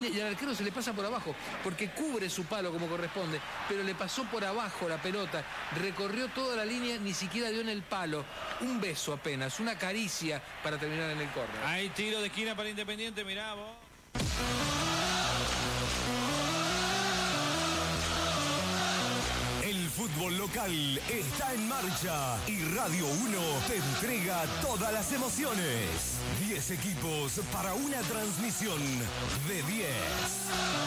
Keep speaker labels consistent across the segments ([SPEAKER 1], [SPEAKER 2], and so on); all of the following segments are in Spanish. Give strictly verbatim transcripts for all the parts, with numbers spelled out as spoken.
[SPEAKER 1] y al arquero se le pasa por abajo, porque cubre su palo como corresponde, pero le pasó por abajo la pelota, recorrió toda la línea, ni siquiera dio en el palo. Un beso apenas, una caricia para terminar en el córner.
[SPEAKER 2] Hay tiro de esquina para Independiente, mirá vos.
[SPEAKER 3] El fútbol local está en marcha y Radio uno te entrega todas las emociones. diez equipos para una transmisión de diez.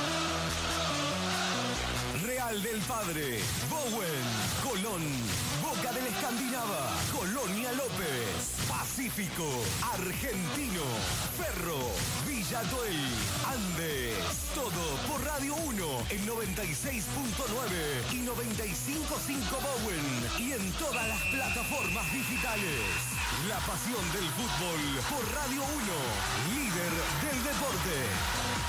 [SPEAKER 3] Real del Padre, Bowen, Colón, Boca del Escandinava, Colonia López, Pacífico, Argentino, Ferro, Villa Tuel, Andes. Todo por Radio uno en noventa y seis punto nueve y noventa y cinco punto cinco Bowen y en todas las plataformas digitales. La pasión del fútbol por Radio uno, líder del deporte.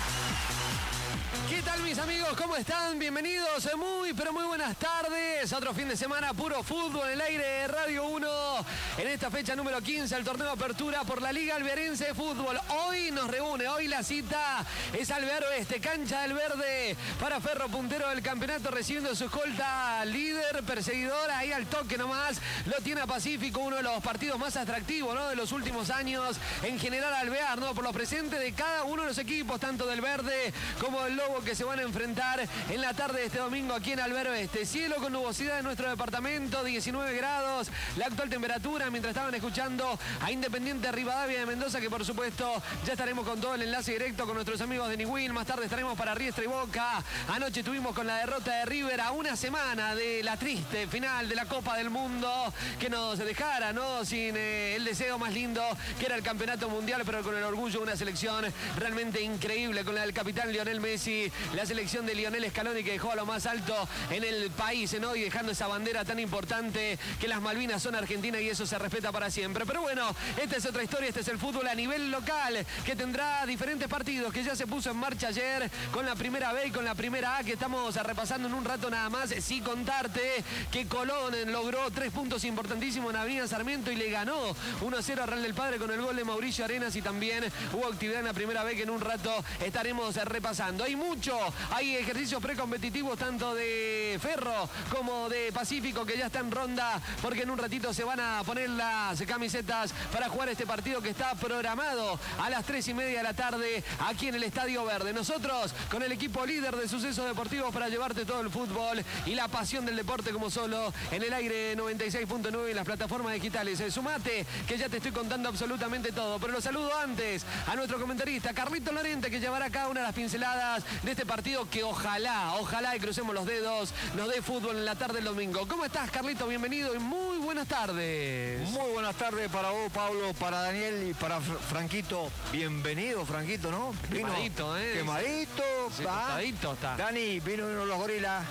[SPEAKER 4] ¿Qué tal, mis amigos? ¿Cómo están? Bienvenidos, muy, pero muy buenas tardes. Otro fin de semana, puro fútbol en el aire de Radio uno. En esta fecha número quince, el torneo de apertura por la Liga Alvearense de Fútbol. Hoy nos reúne, hoy la cita es Alvear Oeste, cancha del verde para Ferro, puntero del campeonato, recibiendo su escolta líder, perseguidor, ahí al toque nomás. Lo tiene a Pacífico, uno de los partidos más atractivos, ¿no?, de los últimos años. En general, Alvear, ¿no?, por los presentes de cada uno de los equipos, tanto del verde como del lobo, que se van a enfrentar en la tarde de este domingo aquí en Alvear Oeste. Cielo con nubosidad en nuestro departamento, diecinueve grados, la actual temperatura, mientras estaban escuchando a Independiente Rivadavia de Mendoza, que por supuesto ya estaremos con todo el enlace directo con nuestros amigos de Niwil. Más tarde estaremos para Riestra y Boca. Anoche tuvimos con la derrota de River a una semana de la triste final de la Copa del Mundo, que nos dejara, ¿no?, sin eh, el deseo más lindo, que era el campeonato mundial, pero con el orgullo de una selección realmente increíble, con la del capitán Lionel Messi, la selección de Lionel Scaloni, que dejó a lo más alto en el país, ¿no?, y dejando esa bandera tan importante, que las Malvinas son Argentina y eso se respeta para siempre. Pero bueno, esta es otra historia, este es el fútbol a nivel local, que tendrá diferentes partidos, que ya se puso en marcha ayer con la primera B y con la primera A, que estamos repasando en un rato nada más. Sí, contarte que Colón logró tres puntos importantísimos en Avenida Sarmiento y le ganó uno a cero a Real del Padre con el gol de Mauricio Arenas, y también hubo actividad en la primera B que en un rato estaremos repasando. Hay mucho, hay ejercicios precompetitivos tanto de Ferro como de Pacífico, que ya está en ronda, porque en un ratito se van a poner las camisetas para jugar este partido que está programado a las tres y media de la tarde aquí en el Estadio Verde. Nosotros con el equipo líder de Sucesos Deportivos para llevarte todo el fútbol y la pasión del deporte como solo en el aire noventa y seis punto nueve y las plataformas digitales. Eh, sumate, que ya te estoy contando absolutamente todo, pero lo saludo antes a nuestro comentarista Carlito Lorente, que llevará cada una de las pinceladas de este partido que ojalá, ojalá y crucemos los dedos, nos dé fútbol en la tarde del domingo. ¿Cómo estás, Carlito? Bienvenido y muy buenas tardes.
[SPEAKER 5] Muy buenas tardes para vos, Pablo, para Daniel y para Fr Franquito. Bienvenido, Franquito, ¿no? Vino,
[SPEAKER 4] quemadito, ¿eh?
[SPEAKER 5] Quemadito.
[SPEAKER 4] Sí, tostadito está.
[SPEAKER 5] Dani, vino uno de los gorilas.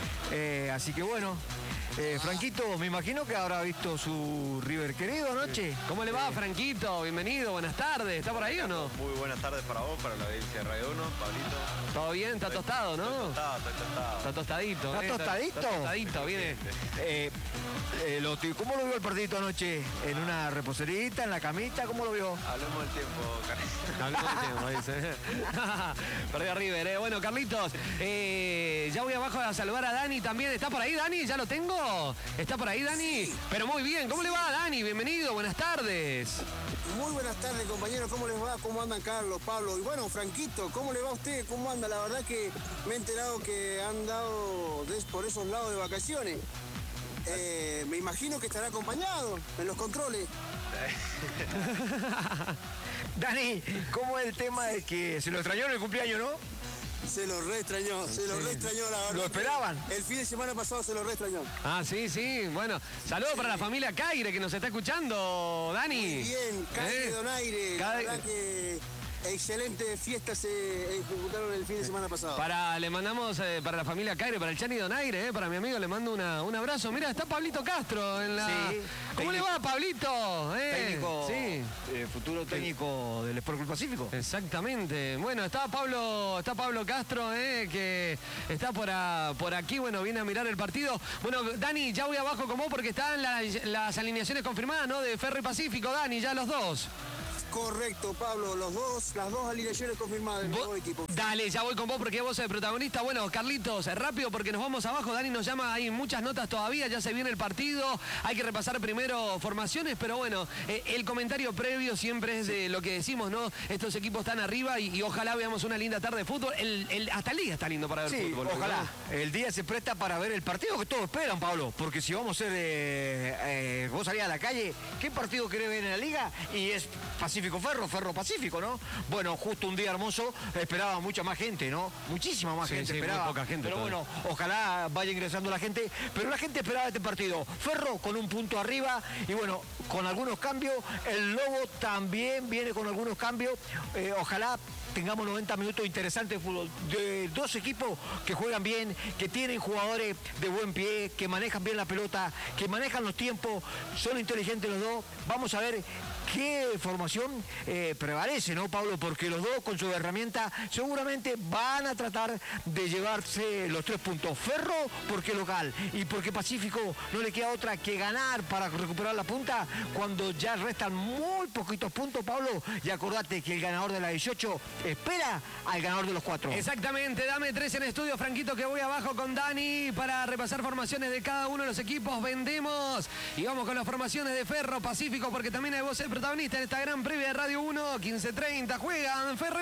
[SPEAKER 5] Eh, así que bueno. Eh, Franquito, me imagino que habrá visto su River querido anoche.
[SPEAKER 4] ¿Cómo le va, Franquito? Bienvenido, buenas tardes. ¿Está por ahí o no?
[SPEAKER 6] Muy buenas tardes para vos, para la audiencia de Radio uno, Pablito.
[SPEAKER 4] ¿Todo bien? ¿Está
[SPEAKER 6] Estoy,
[SPEAKER 4] tostado, no?
[SPEAKER 6] Estoy tostado, estoy tostado.
[SPEAKER 4] Está tostadito.
[SPEAKER 5] ¿Está
[SPEAKER 4] ¿eh?
[SPEAKER 5] tostadito?
[SPEAKER 4] Está tostadito, viene.
[SPEAKER 5] Eh, eh, lo, ¿Cómo lo vio el partido anoche? ¿En una reposerita, en la camita? ¿Cómo lo vio?
[SPEAKER 6] Hablemos del tiempo, Carlitos.
[SPEAKER 4] Hablemos del tiempo, dice. Perdió River, ¿eh? Bueno, Carlitos, eh, ya voy abajo a saludar a Dani también. ¿Está por ahí, Dani? ¿Ya lo tengo? ¿Está por ahí, Dani? Sí. Pero muy bien. ¿Cómo le va, Dani? Bienvenido, buenas tardes.
[SPEAKER 7] Muy buenas tardes, compañeros. ¿Cómo les va? ¿Cómo andan, Carlos, Pablo? Y bueno, Franquito, ¿cómo le va a usted? ¿Cómo anda? La verdad que me he enterado que han dado por esos lados de vacaciones. Eh, me imagino que estará acompañado en los controles.
[SPEAKER 5] Dani, ¿cómo es el tema de que se lo extrañó en el cumpleaños, no?
[SPEAKER 7] Se lo re extrañó, se lo re extrañó, la verdad.
[SPEAKER 5] ¿Lo esperaban?
[SPEAKER 7] El fin de semana pasado se lo re extrañó.
[SPEAKER 4] Ah, sí, sí. Bueno, saludos sí. para la familia Caire, que nos está escuchando, Dani.
[SPEAKER 7] Muy bien, Caire, ¿Eh? Donaire. La
[SPEAKER 4] Caire.
[SPEAKER 7] verdad que excelentes fiestas se ejecutaron el fin de semana pasado.
[SPEAKER 4] Para, le mandamos eh, para la familia Caire, para el Chani Donaire, eh, para mi amigo, le mando una, un abrazo. Mira, está Pablito Castro en la...
[SPEAKER 5] Sí.
[SPEAKER 4] ¿Cómo técnico, le va, Pablito? Eh,
[SPEAKER 5] técnico,
[SPEAKER 4] sí.
[SPEAKER 5] eh, futuro técnico del Sport Club Pacífico.
[SPEAKER 4] Exactamente. Bueno, está Pablo, está Pablo Castro, eh, que está por, a, por aquí, bueno, viene a mirar el partido. Bueno, Dani, ya voy abajo con vos porque están la, las alineaciones confirmadas, ¿no? De Ferro y Pacífico, Dani, ya los dos.
[SPEAKER 7] Correcto, Pablo, los dos, las dos alineaciones confirmadas del nuevo equipo.
[SPEAKER 4] Dale, ya voy con vos porque vos sos el protagonista. Bueno, Carlitos, rápido porque nos vamos abajo. Dani nos llama, hay muchas notas todavía, ya se viene el partido. Hay que repasar primero formaciones, pero bueno, eh, el comentario previo siempre es de lo que decimos, ¿no? Estos equipos están arriba y, y ojalá veamos una linda tarde de fútbol. El, el, hasta el día está lindo para ver
[SPEAKER 5] Sí,
[SPEAKER 4] fútbol.
[SPEAKER 5] ojalá.
[SPEAKER 4] ¿No?
[SPEAKER 5] El día se presta para ver el partido que todos esperan, Pablo. Porque si vamos a ser, eh, eh, vos salís a la calle, ¿qué partido querés ver en la liga? Y es Pacífico Ferro, Ferro Pacífico, ¿no? Bueno, justo un día hermoso, esperaba mucha más gente, ¿no? Muchísima más
[SPEAKER 4] Sí,
[SPEAKER 5] gente
[SPEAKER 4] sí,
[SPEAKER 5] esperaba.
[SPEAKER 4] muy poca gente
[SPEAKER 5] Pero
[SPEAKER 4] todavía.
[SPEAKER 5] bueno, ojalá vaya ingresando la gente. Pero la gente esperaba este partido. Ferro con un punto arriba y bueno, con algunos cambios. El Lobo también viene con algunos cambios. Eh, ojalá tengamos noventa minutos interesantes de fútbol. De dos equipos que juegan bien, que tienen jugadores de buen pie, que manejan bien la pelota, que manejan los tiempos, son inteligentes los dos. Vamos a ver qué formación eh, prevalece, ¿no, Pablo? Porque los dos con su herramienta seguramente van a tratar de llevarse los tres puntos. Ferro porque local y porque Pacífico no le queda otra que ganar para recuperar la punta cuando ya restan muy poquitos puntos, Pablo. Y acordate que el ganador de la dieciocho espera al ganador de los cuatro.
[SPEAKER 4] Exactamente, dame tres en estudio, Franquito, que voy abajo con Dani para repasar formaciones de cada uno de los equipos. Vendemos y vamos con las formaciones de Ferro Pacífico porque también hay vos el protagonista en esta gran previa de Radio uno, quince treinta, juegan Ferro y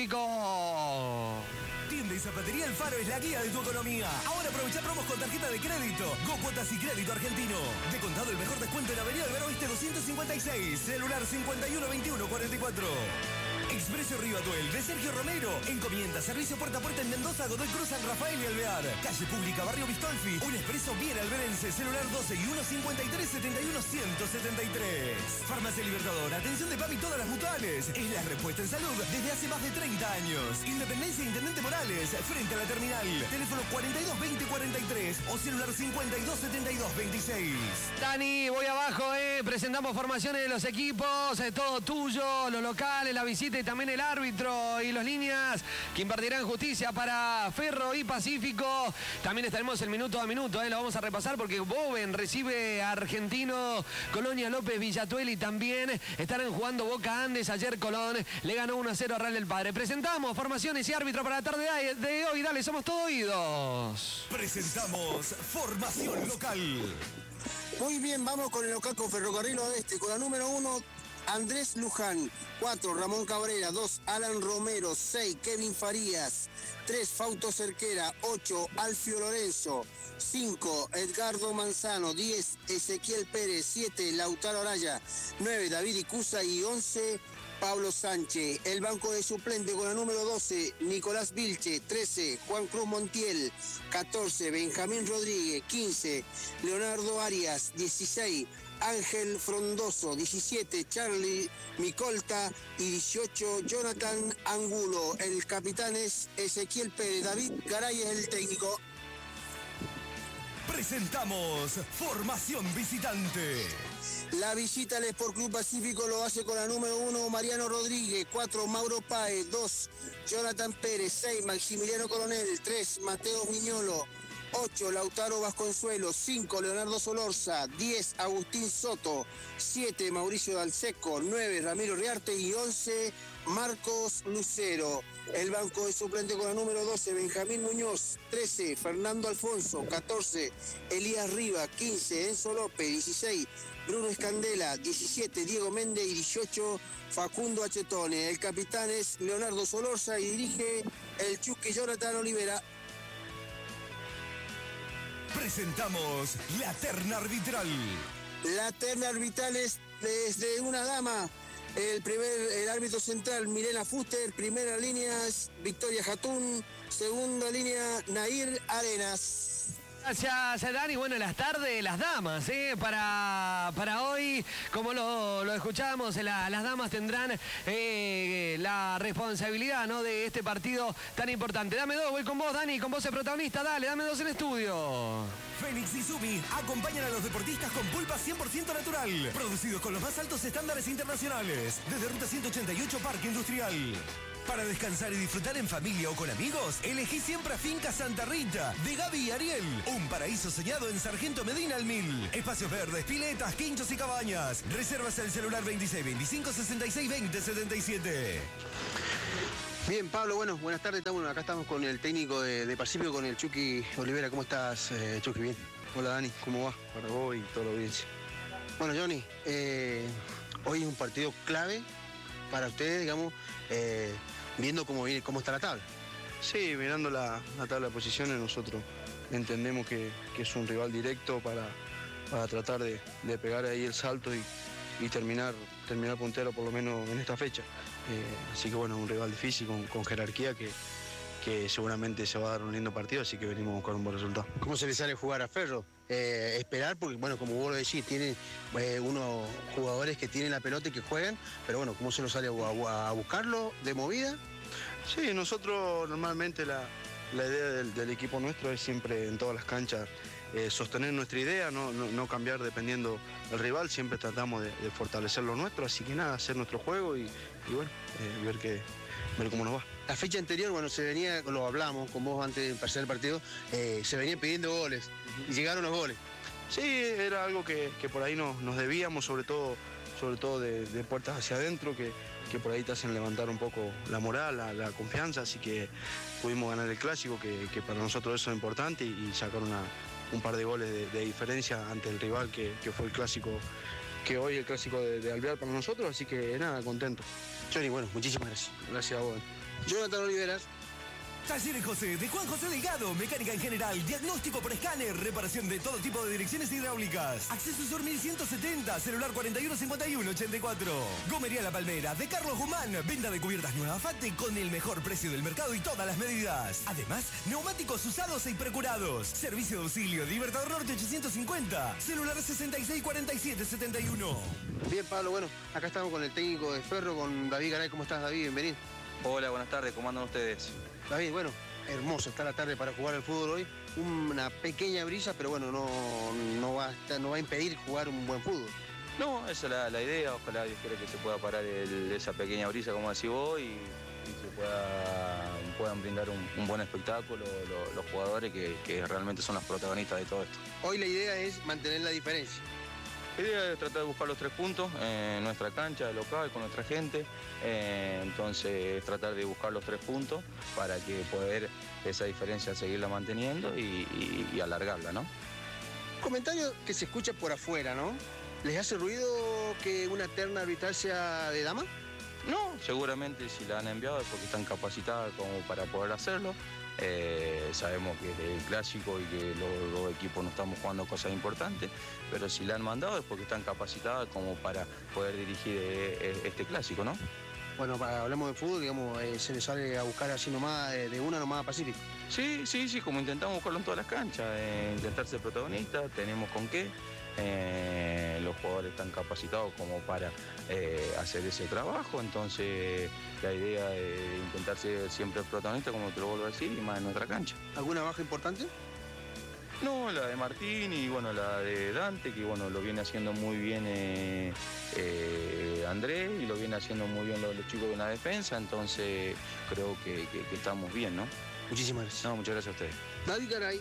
[SPEAKER 4] Pacífico.
[SPEAKER 3] Tienda y Zapatería El Faro es la guía de tu economía. Ahora aprovecha promos con tarjeta de crédito. Go Cuotas y Crédito Argentino. De contado el mejor descuento en Avenida Alvear Oeste doscientos cincuenta y seis. Celular cincuenta y uno veintiuno cuarenta y cuatro. Expreso Río Atuel de Sergio Romero. Encomienda, servicio puerta a puerta en Mendoza, Godoy Cruz, San Rafael y Alvear. Calle Pública, Barrio Bistolfi. Un expreso bien alberense. Celular doce y uno cincuenta y tres setenta y uno ciento setenta y tres. Farmacia Libertador. Atención de P A M y todas las mutuales. Es la respuesta en salud desde hace más de treinta años. Independencia Intendente Morales. Frente a la terminal. Teléfono cuarenta y dos veinte cuarenta y tres o celular cincuenta y dos setenta y dos veintiséis.
[SPEAKER 4] Dani, voy abajo, eh. Presentamos formaciones de los equipos, eh, todo tuyo, los locales, la visita y también el árbitro y los líneas que impartirán justicia para Ferro y Pacífico. También estaremos el minuto a minuto, eh. Lo vamos a repasar porque Boven recibe a Argentino, Colonia López, Villatuel y también estarán jugando Boca Andes. Ayer Colón le ganó uno a cero a Real del Padre. Presentamos formaciones y árbitro para la tarde de hoy. Dale, somos todo oídos.
[SPEAKER 3] Presentamos Formación Local.
[SPEAKER 7] Muy bien, vamos con el local con Ferrocarril Oeste, con la número uno, Andrés Luján, cuatro, Ramón Cabrera, dos, Alan Romero, seis, Kevin Farías, tres, Fausto Cerquera, ocho, Alfio Lorenzo, cinco, Edgardo Manzano, diez, Ezequiel Pérez, siete, Lautaro Araya, nueve, David Icusa y once, Pablo Sánchez. El banco de suplente con la número doce, Nicolás Vilche, trece, Juan Cruz Montiel, catorce, Benjamín Rodríguez, quince, Leonardo Arias, dieciséis, Ángel Frondoso, diecisiete, Charlie Micolta y dieciocho, Jonathan Angulo. El capitán es Ezequiel Pérez, David Garay es el técnico.
[SPEAKER 3] Presentamos Formación Visitante.
[SPEAKER 7] La visita al Sport Club Pacífico lo hace con la número uno, Mariano Rodríguez, cuatro, Mauro Páez, dos, Jonathan Pérez, seis, Maximiliano Coronel, tres, Mateo Miñolo, ocho, Lautaro Vasconsuelo, cinco, Leonardo Solorza, diez, Agustín Soto, siete, Mauricio Dalseco, nueve, Ramiro Riarte y once, Marcos Lucero. El banco de suplente con la número doce, Benjamín Muñoz, trece, Fernando Alfonso, catorce, Elías Riva, quince, Enzo López, dieciséis, Bruno Escandela, diecisiete, Diego Méndez y dieciocho, Facundo Achetone. El capitán es Leonardo Solorza y dirige el Chucky Jonathan Olivera.
[SPEAKER 3] Presentamos la terna arbitral.
[SPEAKER 7] La terna arbitral es desde una dama. El primer, el árbitro central, Milena Fuster. Primera línea, Victoria Jatún. Segunda línea, Nair Arenas.
[SPEAKER 4] Gracias, Dani. Bueno, las tardes, las damas, ¿eh? Para, para hoy, como lo, lo escuchamos, la, las damas tendrán eh, la responsabilidad, ¿no?, de este partido tan importante. Dame dos, voy con vos, Dani, con vos el protagonista. Dale, dame dos en estudio.
[SPEAKER 3] Fénix y Sumi acompañan a los deportistas con pulpa cien por ciento natural, producidos con los más altos estándares internacionales, desde Ruta ciento ochenta y ocho Parque Industrial. Para descansar y disfrutar en familia o con amigos, elegí siempre a Finca Santa Rita, de Gaby y Ariel. Un paraíso soñado en Sargento Medina al Mil. Espacios verdes, piletas, quinchos y cabañas. Reservas el celular veintiséis veinticinco sesenta y seis veinte setenta y siete.
[SPEAKER 7] Bien, Pablo, bueno, buenas tardes. Estamos, acá estamos con el técnico de, de Pacífico, con el Chucky Olivera. ¿Cómo estás, eh, Chucky? Bien.
[SPEAKER 8] Hola, Dani, ¿cómo va? Para vos y toda la audiencia.
[SPEAKER 7] Bueno, Johnny, eh, hoy es un partido clave para ustedes, digamos, eh, viendo cómo, viene, cómo está la tabla.
[SPEAKER 8] Sí, mirando la, la tabla de posiciones, nosotros entendemos que, que es un rival directo para, para tratar de, de pegar ahí el salto y, y terminar, terminar puntero por lo menos en esta fecha. Eh, así que bueno, un rival difícil con, con jerarquía que, que seguramente se va a dar un lindo partido, así que venimos a buscar un buen resultado.
[SPEAKER 7] ¿Cómo se le sale jugar a Ferro? Eh, esperar, porque bueno, como vos lo decís, tiene eh, unos jugadores que tienen la pelota y que juegan, pero bueno, ¿cómo se lo sale a, a, a buscarlo de movida?
[SPEAKER 8] Sí, nosotros normalmente la, la idea del, del equipo nuestro es siempre en todas las canchas eh, sostener nuestra idea, no, no, no cambiar dependiendo del rival, siempre tratamos de, de fortalecer lo nuestro, así que nada, hacer nuestro juego y, y bueno, eh, ver, que, ver cómo nos va.
[SPEAKER 7] La fecha anterior, bueno, se venía, lo hablamos con vos antes de empezar el partido, eh, se venían pidiendo goles y llegaron los goles.
[SPEAKER 8] Sí, era algo que, que por ahí nos, nos debíamos, sobre todo, sobre todo de, de puertas hacia adentro, que, que por ahí te hacen levantar un poco la moral, la, la confianza, así que pudimos ganar el clásico, que, que para nosotros eso es importante, y, y sacar una, un par de goles de, de diferencia ante el rival que, que fue el clásico, que hoy el clásico de, de Alvear para nosotros, así que nada, contento.
[SPEAKER 7] Johnny, bueno, muchísimas gracias.
[SPEAKER 8] Gracias a vos.
[SPEAKER 7] Jonathan Oliveras.
[SPEAKER 3] Talleres José, de Juan José Delgado, mecánica en general, diagnóstico por escáner, reparación de todo tipo de direcciones hidráulicas. Acceso Sur mil ciento setenta, celular cuarenta y uno cincuenta y uno ochenta y cuatro. Gomería La Palmera, de Carlos Guzmán, venta de cubiertas nueva Fate con el mejor precio del mercado y todas las medidas. Además, neumáticos usados y precurados. Servicio de auxilio, Libertador Norte ochocientos cincuenta, celular sesenta y seis cuarenta y siete setenta y uno.
[SPEAKER 7] Bien, Pablo, bueno, acá estamos con el técnico de Ferro, con David Garay. ¿Cómo estás, David? Bienvenido.
[SPEAKER 6] Hola, buenas tardes, ¿cómo andan ustedes?
[SPEAKER 7] David, bueno, hermoso está la tarde para jugar al fútbol hoy. Una pequeña brisa, pero bueno, no, no, va, a estar, no va a impedir jugar un buen fútbol.
[SPEAKER 6] No, esa es la, la idea, ojalá Dios quiera que se pueda parar el, esa pequeña brisa, como decís vos, y, y se pueda, puedan brindar un, un buen espectáculo lo, los jugadores que, que realmente son los protagonistas de todo esto.
[SPEAKER 7] Hoy la idea es mantener la diferencia.
[SPEAKER 6] La idea es tratar de buscar los tres puntos en nuestra cancha local, con nuestra gente. Eh, entonces, tratar de buscar los tres puntos para que poder esa diferencia seguirla manteniendo y, y, y alargarla, ¿no?
[SPEAKER 7] Comentario que se escucha por afuera, ¿no? ¿Les hace ruido que una terna arbitral sea de dama?
[SPEAKER 6] No, seguramente si la han enviado es porque están capacitadas como para poder hacerlo. Eh, sabemos que es el clásico y que los, los equipos no estamos jugando cosas importantes, pero si la han mandado es porque están capacitadas como para poder dirigir eh, este clásico, ¿no?
[SPEAKER 7] Bueno, para hablemos de fútbol, digamos, eh, se le sale a buscar así nomás, eh, de una nomás a Pacífico.
[SPEAKER 6] Sí, sí, sí, como intentamos buscarlo en todas las canchas, eh, intentar ser protagonistas, tenemos con qué. Eh, los jugadores están capacitados como para eh, hacer ese trabajo, entonces la idea es intentar ser siempre protagonista, como te lo vuelvo a decir, y más en nuestra cancha.
[SPEAKER 7] ¿Alguna baja importante?
[SPEAKER 6] No, la de Martín y bueno, la de Dante, que bueno, lo viene haciendo muy bien eh, eh, Andrés, y lo viene haciendo muy bien los, los chicos de la defensa, entonces creo que, que, que estamos bien, ¿no?
[SPEAKER 7] Muchísimas gracias.
[SPEAKER 6] No, muchas gracias a ustedes.
[SPEAKER 7] David Garay.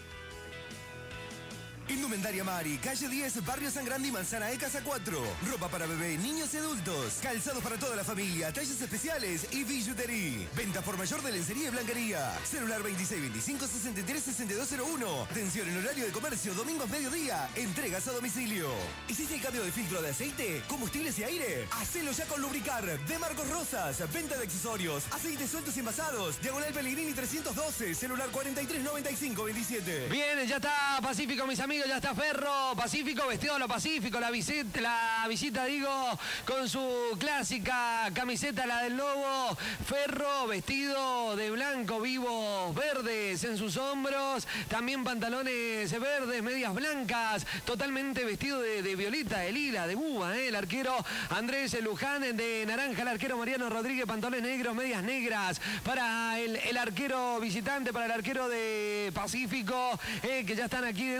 [SPEAKER 3] Indumentaria Mari, calle diez, Barrio San Grande y Manzana de Casa cuatro. Ropa para bebé, niños y adultos. Calzados para toda la familia, talles especiales y billutería. Venta por mayor de lencería y blanquería. Celular veintiséis veinticinco sesenta y tres sesenta y dos cero uno. Atención en horario de comercio, domingos mediodía. Entregas a domicilio. ¿Hiciste el cambio de filtro de aceite, combustibles y aire? Hacelo ya con Lubricar, de Marcos Rosas. Venta de accesorios, aceites sueltos y envasados. Diagonal Pellegrini trescientos doce, celular cuarenta y tres noventa y cinco veintisiete.
[SPEAKER 4] Bien, ya está Pacífico, mis amigos. Ya está Ferro, Pacífico, vestido a lo Pacífico, la visita, la visita, digo, con su clásica camiseta, la del Lobo. Ferro, vestido de blanco, vivos verdes en sus hombros, también pantalones verdes, medias blancas, totalmente vestido de, de violeta, de lila, de búa, ¿eh? El arquero Andrés Luján, de naranja, el arquero Mariano Rodríguez, pantalones negros, medias negras, para el, el arquero visitante, para el arquero de Pacífico, eh, que ya están aquí dentro del campo.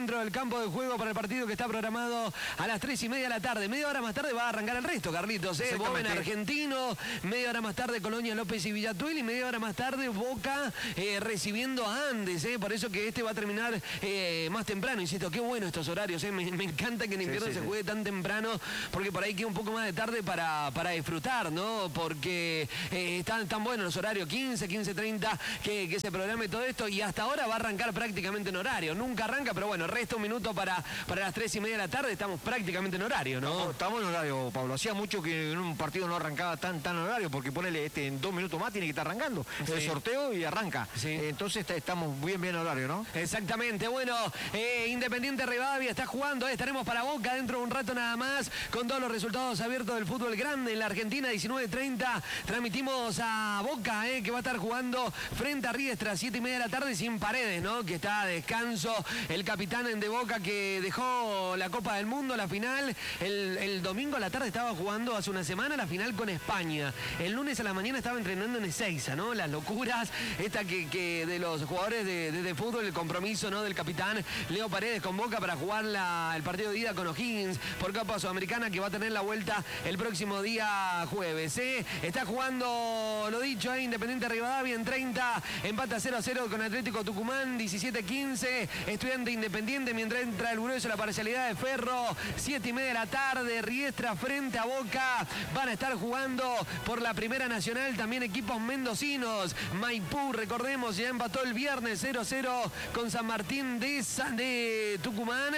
[SPEAKER 4] campo de juego para el partido que está programado a las tres y media de la tarde. Media hora más tarde va a arrancar el resto, Carlitos. ¿eh? Bowen Argentino, media hora más tarde Colonia López y Villatuel y media hora más tarde Boca eh, recibiendo a Andes. ¿eh? Por eso que este va a terminar eh, más temprano. Insisto, qué bueno estos horarios. ¿eh? Me, me encanta que en invierno sí, sí, se juegue sí. tan temprano, porque por ahí queda un poco más de tarde para, para disfrutar, ¿no? Porque eh, están tan buenos los horarios, quince, quince treinta, que, que se programe todo esto y hasta ahora va a arrancar prácticamente en horario. Nunca arranca, pero bueno, resta un minuto para, para las tres y media de la tarde, estamos prácticamente en horario, ¿no?
[SPEAKER 5] Estamos, estamos en horario, Pablo. Hacía mucho que en un partido no arrancaba tan, tan horario, porque ponele este, en dos minutos más tiene que estar arrancando. Sí. El sorteo y arranca. Sí. Eh, entonces estamos bien, bien en horario, ¿no?
[SPEAKER 4] Exactamente. Bueno, eh, Independiente Rivadavia está jugando, eh, estaremos para Boca dentro de un rato nada más, con todos los resultados abiertos del fútbol grande en la Argentina, diecinueve treinta. Transmitimos a Boca, eh, que va a estar jugando frente a Riestra, siete y media de la tarde, sin Paredes, ¿no? Que está a descanso, el capitán de Boca que dejó la Copa del Mundo, la final. El, el domingo a la tarde estaba jugando hace una semana la final con España. El lunes a la mañana estaba entrenando en Ezeiza, ¿no? Las locuras, esta que, que de los jugadores de, de, de fútbol, el compromiso, ¿no? Del capitán Leo Paredes con Boca para jugar la, el partido de ida con O'Higgins por Copa Sudamericana, que va a tener la vuelta el próximo día jueves. ¿eh? Está jugando, lo dicho, ¿eh? Independiente Rivadavia en treinta, empata cero a cero con Atlético Tucumán, diecisiete quince, Estudiante Independiente, mientras entra el grueso, la parcialidad de Ferro, siete y media de la tarde, Riestra frente a Boca, van a estar jugando por la Primera Nacional también equipos mendocinos. Maipú, recordemos, ya empató el viernes cero a cero con San Martín de, San, de Tucumán,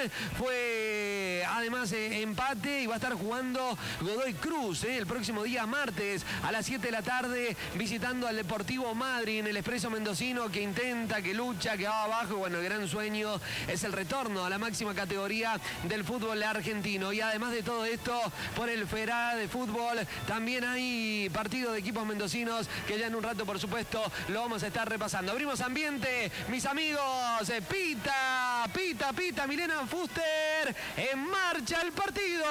[SPEAKER 4] fue además eh, empate, y va a estar jugando Godoy Cruz eh, el próximo día martes a las siete de la tarde, visitando al Deportivo Madryn en el Expreso Mendocino, que intenta, que lucha, que va abajo. Bueno, el gran sueño es el retorno a la máxima categoría del fútbol argentino. Y además de todo esto, por el Federal de Fútbol también hay partido de equipos mendocinos que ya en un rato, por supuesto, lo vamos a estar repasando. Abrimos ambiente, mis amigos. Pita, pita, pita, Milena Fuster. En marcha el partido.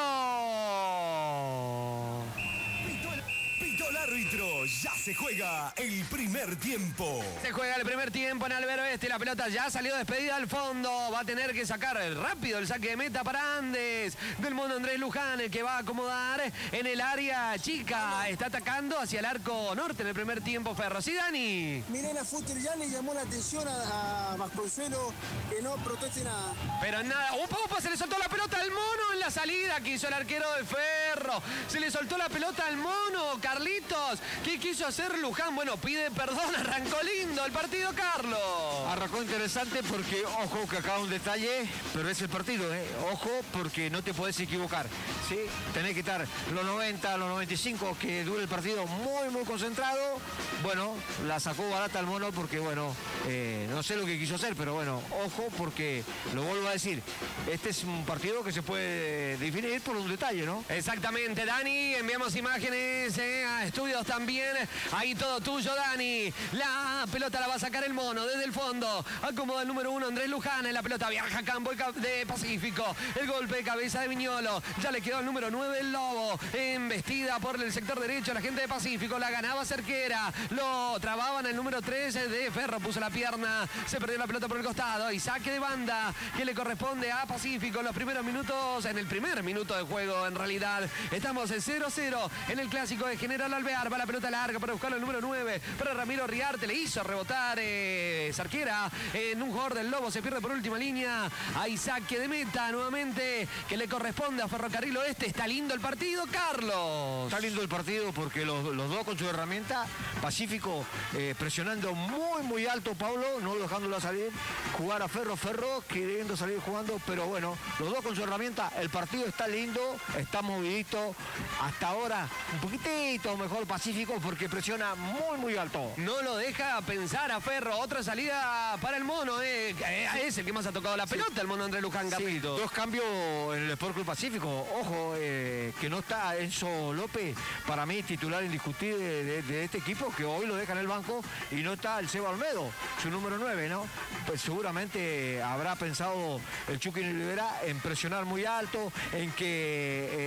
[SPEAKER 3] El árbitro, ya se juega el primer tiempo.
[SPEAKER 4] Se juega el primer tiempo en Albero Este. La pelota ya salió despedida al fondo. Va a tener que sacar rápido el saque de meta para Andes. Del mono Andrés Luján, el que va a acomodar en el área chica. Está atacando hacia el arco norte en el primer tiempo, Ferro. ¿Sí, Dani?
[SPEAKER 7] Milena Fuster ya le llamó la atención a, a Vasconcelos que no proteste nada.
[SPEAKER 4] Pero nada. Upa, upa, se le soltó la pelota al mono en la salida que hizo el arquero de Ferro. Se le soltó la pelota al mono, Carlitos. ¿Qué quiso hacer Luján? Bueno, pide perdón, arrancó lindo el partido, Carlos.
[SPEAKER 5] Arrancó interesante porque, ojo, que acá un detalle, pero es el partido, ¿eh? Ojo, porque no te podés equivocar, ¿sí? Tenés que estar los noventa, los noventa y cinco, que dure el partido muy, muy concentrado. Bueno, la sacó barata al mono porque, bueno, eh, no sé lo que quiso hacer, pero bueno, ojo, porque, lo vuelvo a decir, este es un partido que se puede definir por un detalle, ¿no?
[SPEAKER 4] Exactamente, Dani, enviamos imágenes eh, a estudios también, ahí todo tuyo, Dani. La pelota la va a sacar el mono desde el fondo, acomoda el número uno Andrés Luján, en la pelota viaja a campo de Pacífico, el golpe de cabeza de Viñolo, ya le quedó el número nueve el Lobo, embestida por el sector derecho la gente de Pacífico, la ganaba Cerquera, lo trababan el número tres de Ferro, puso la pierna, se perdió la pelota por el costado y saque de banda que le corresponde a Pacífico. Los primeros minutos, en el primer minuto de juego en realidad, estamos en cero cero en el clásico de General Alvear. Va la pelota larga para buscar el número nueve, para Ramiro Riarte, le hizo rebotar eh, Cerquera en un jugador del Lobo, se pierde por última línea. Hay saque de meta nuevamente que le corresponde a Ferrocarril Oeste. Está lindo el partido, Carlos.
[SPEAKER 5] Está lindo el partido porque los, los dos con su herramienta, Pacífico eh, presionando muy muy alto, Pablo, no dejándolo salir, jugar a Ferro, Ferro queriendo salir jugando, pero bueno, los dos con su herramienta, el partido está lindo, está movidito, hasta ahora un poquitito mejor Pacífico porque presiona muy muy alto.
[SPEAKER 4] No lo deja pensar a Ferro, otra salida para el mono, eh. es el que más ha tocado la pelota, sí. El mono Andrés Luján,
[SPEAKER 5] sí, dos cambios en el Sport Club Pacífico, ojo, eh, que no está Enzo López, para mí titular indiscutible de, de, de este equipo, que hoy lo deja en el banco, y no está el Seba Olmedo, su número nueve, ¿no? Pues seguramente habrá pensado el Chucky Rivera en presionar muy alto, en que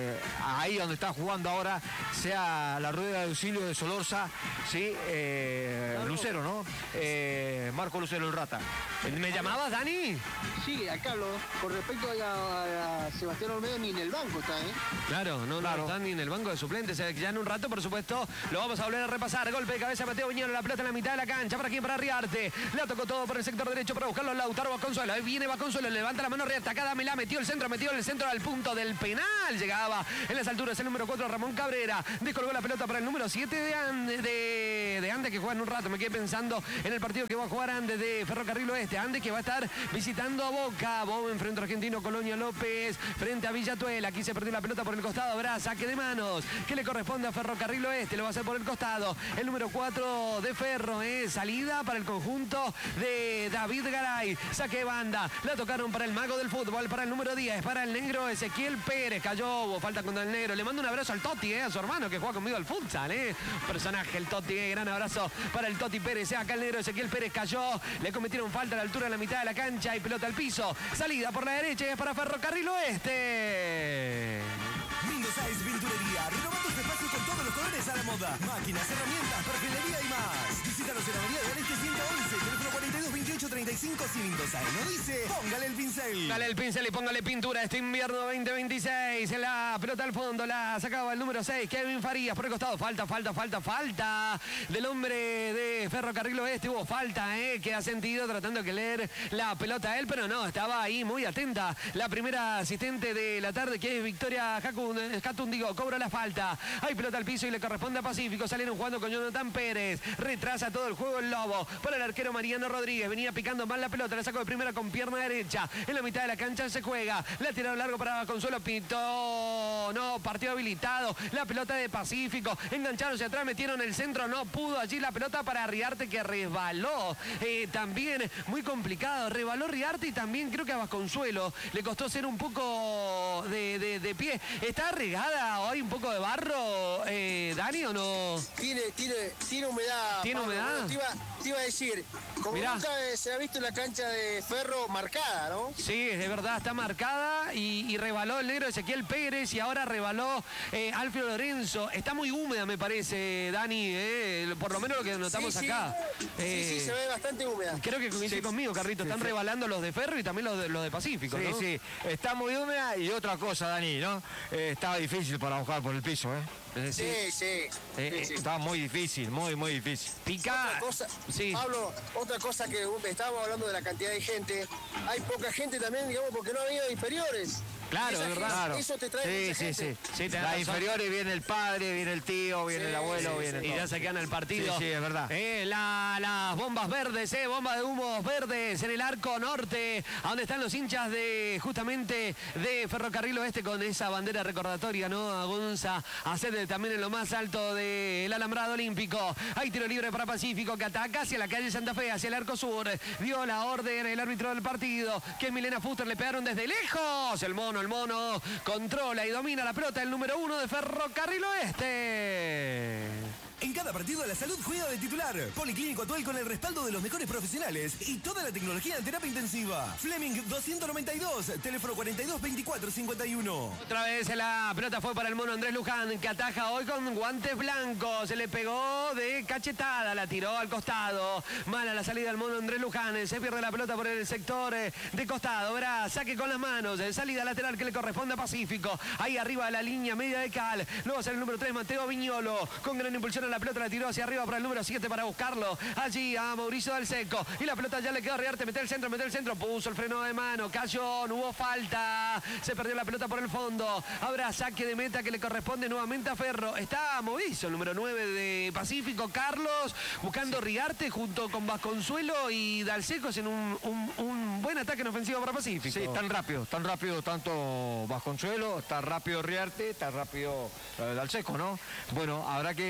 [SPEAKER 5] eh, ahí donde está jugando ahora, sea la rueda de auxilio de Solorza, ¿sí? Eh, Lucero, ¿no? Eh, Marco Lucero, el Rata.
[SPEAKER 4] ¿Me llamabas, Dani?
[SPEAKER 7] Sí, a Carlos, con respecto a, a Sebastián Olmedo, ni en el banco está, ¿eh?
[SPEAKER 4] Claro, no,
[SPEAKER 5] Claro.
[SPEAKER 4] no está ni en el banco de suplentes. Ya en un rato, por supuesto, lo vamos a volver a repasar. Golpe de cabeza, Mateo Viñolo, la pelota en la mitad de la cancha. ¿Para quién? Para Riarte. La tocó todo por el sector derecho para buscarlo Lautaro Vasconsuelo. Ahí viene Vasconsuelo, levanta la mano Riarte. Acá me la metió el centro, metió el centro al punto del penal. Llegaba en las alturas el número cuatro, Ramón Cabrera. Descolgó la pelota para el número siete de Ande, de, de Ande, que juega en un rato. Me quedé pensando en el partido que va a jugar Ande de Ferrocarril Oeste. Ande que va a estar visitando a Boca. Bowen frente a Argentino, Colonia López frente a Villatuel. Aquí se perdió la pelota por el costado. Habrá saque de manos que le corresponde a Ferrocarril Oeste. Lo va a hacer por el costado. El número cuatro de Ferro. ¿eh? Salida para el conjunto de David Garay. Saque de banda. La tocaron para el mago del fútbol. Para el número diez. Para el negro Ezequiel Pérez. Cayó. Hubo falta contra el negro. Le mando un abrazo al Toti, ¿eh? a su hermano que juega conmigo al futsal. ¿eh? Personaje el Toti. ¿eh? Gran abrazo para el Toti Pérez. ¿eh? Acá el negro Ezequiel Pérez cayó. Le cometieron falta a la altura de la mitad de la cancha y pelota al piso. Salida por la derecha y es para Ferrocarril Oeste.
[SPEAKER 3] Mendoza es Pinturería, renovando su espacio con todos los colores a la moda. Máquinas, herramientas, perfilería y más. Visítanos en la avenida del Este ciento once, teléfono cuarenta y dos veintiocho treinta y cinco. Si Mendoza no dice, póngale el pincel.
[SPEAKER 4] Dale el pincel y póngale pintura este invierno veinte veintiséis. En la pelota al fondo la sacaba el número seis, Kevin Farías por el costado. Falta, falta, falta, falta del hombre de Ferrocarril Oeste. Hubo falta, ¿eh? que ha sentido tratando de leer la pelota a él, pero no, estaba ahí muy atenta. La primera asistente de la tarde, que es Victoria Jacun, Jatun, digo, cobra la falta. Hay pelota al piso y le corresponde a Pacífico. Salieron jugando con Jonathan Pérez. Retrasa todo el juego el Lobo. Para el arquero Mariano Rodríguez. Venía picando mal la pelota. La sacó de primera con pierna derecha. En la mitad de la cancha se juega. La tiraron largo para Consuelo Pito. No, partido habilitado. La pelota de Pacífico. Engancharon hacia atrás, metieron el centro. No pudo allí la pelota para Riarte, que resbaló. Eh, también muy complicado. Resbaló Riarte y también creo que a Vasconsuelo le costó ser un poco de, de, de pie. Está regada hoy un poco de barro, eh, Dani, ¿o no?
[SPEAKER 7] Tiene, tiene, tiene humedad.
[SPEAKER 4] ¿Tiene
[SPEAKER 7] Pablo,
[SPEAKER 4] humedad?
[SPEAKER 7] Te iba, te iba a decir, como
[SPEAKER 4] Mirá.
[SPEAKER 7] nunca se ha visto en la cancha de Ferro marcada, ¿no?
[SPEAKER 4] Sí, es de verdad, está marcada y, y rebaló el negro Ezequiel Pérez y ahora rebaló eh, Alfredo Lorenzo. Está muy húmeda, me parece, Dani, eh, por lo menos lo que notamos
[SPEAKER 7] Sí, sí.
[SPEAKER 4] acá. Eh,
[SPEAKER 7] Sí, sí, se ve bastante húmeda.
[SPEAKER 4] Creo que coincide
[SPEAKER 5] Sí,
[SPEAKER 4] conmigo, Carrito. Están
[SPEAKER 5] sí.
[SPEAKER 4] rebalando los de Ferro y también los de, los de Pacífico,
[SPEAKER 5] Sí,
[SPEAKER 4] ¿no?
[SPEAKER 5] sí, está muy húmeda y otra cosa, Dani, ¿no? Eh, estaba difícil para bajar por el piso, ¿eh?
[SPEAKER 4] Es decir,
[SPEAKER 7] Sí, sí.
[SPEAKER 5] Eh,
[SPEAKER 7] sí,
[SPEAKER 5] eh,
[SPEAKER 7] sí.
[SPEAKER 5] Estaba muy difícil, muy, muy difícil.
[SPEAKER 4] pica.
[SPEAKER 7] Otra cosa,
[SPEAKER 4] Sí.
[SPEAKER 7] Pablo, otra cosa que estábamos hablando de la cantidad de gente. Hay poca gente también, digamos, porque no ha habido inferiores.
[SPEAKER 4] Claro,
[SPEAKER 7] Esa
[SPEAKER 4] es
[SPEAKER 7] gente-
[SPEAKER 4] verdad.
[SPEAKER 5] Claro.
[SPEAKER 7] Eso te trae
[SPEAKER 5] Sí,
[SPEAKER 7] mucha
[SPEAKER 5] sí,
[SPEAKER 7] gente.
[SPEAKER 5] sí.
[SPEAKER 4] Sí, tenés
[SPEAKER 5] Las
[SPEAKER 4] razón.
[SPEAKER 5] inferiores viene el padre, viene el tío, viene
[SPEAKER 7] Sí,
[SPEAKER 5] el abuelo,
[SPEAKER 7] sí,
[SPEAKER 5] viene
[SPEAKER 4] Y
[SPEAKER 5] todo.
[SPEAKER 4] ya se quedan el partido.
[SPEAKER 5] Sí, sí, es verdad.
[SPEAKER 4] Eh, la- las bombas verdes, eh, bombas de humos verdes en el arco norte, a donde están los hinchas de justamente de Ferrocarril Oeste con esa bandera recordatoria, ¿no? A Gonza, a Cede también en lo más alto del alambrado olímpico. Hay tiro libre para Pacífico que ataca hacia la calle Santa Fe, hacia el arco sur. Dio la orden el árbitro del partido, que es Milena Fuster, le pegaron desde lejos. El mono, el mono controla y domina la pelota, el número uno de Ferrocarril Oeste.
[SPEAKER 3] En cada partido la salud juega de titular. Policlínico Atuel con el respaldo de los mejores profesionales y toda la tecnología en terapia intensiva. Fleming doscientos noventa y dos, teléfono cuarenta y dos veinticuatro cincuenta y uno.
[SPEAKER 4] Otra vez la pelota fue para el mono Andrés Luján, que ataja hoy con guantes blancos. Se le pegó de cachetada, la tiró al costado. Mala la salida del mono Andrés Luján. Se pierde la pelota por el sector eh, de costado. Verá, saque con las manos. eh, Salida lateral que le corresponde a Pacífico. Ahí arriba de la línea media de Cal. Luego sale el número tres, Mateo Viñolo. Con gran impulsión la pelota, la tiró hacia arriba para el número siete para buscarlo. Allí a Mauricio Dalseco. Y la pelota ya le quedó a Riarte. Mete el centro, mete el centro. Puso el freno de mano. Cayó, no hubo falta. Se perdió la pelota por el fondo. Habrá saque de meta que le corresponde nuevamente a Ferro. Está Mauricio, el número nueve de Pacífico. Carlos buscando Riarte junto con Vasconsuelo y Dalseco en un, un, un buen ataque en ofensivo para Pacífico.
[SPEAKER 5] Sí, tan rápido, tan rápido tanto Vasconsuelo, tan rápido Riarte, tan rápido eh, Dalseco, ¿no? Bueno, habrá que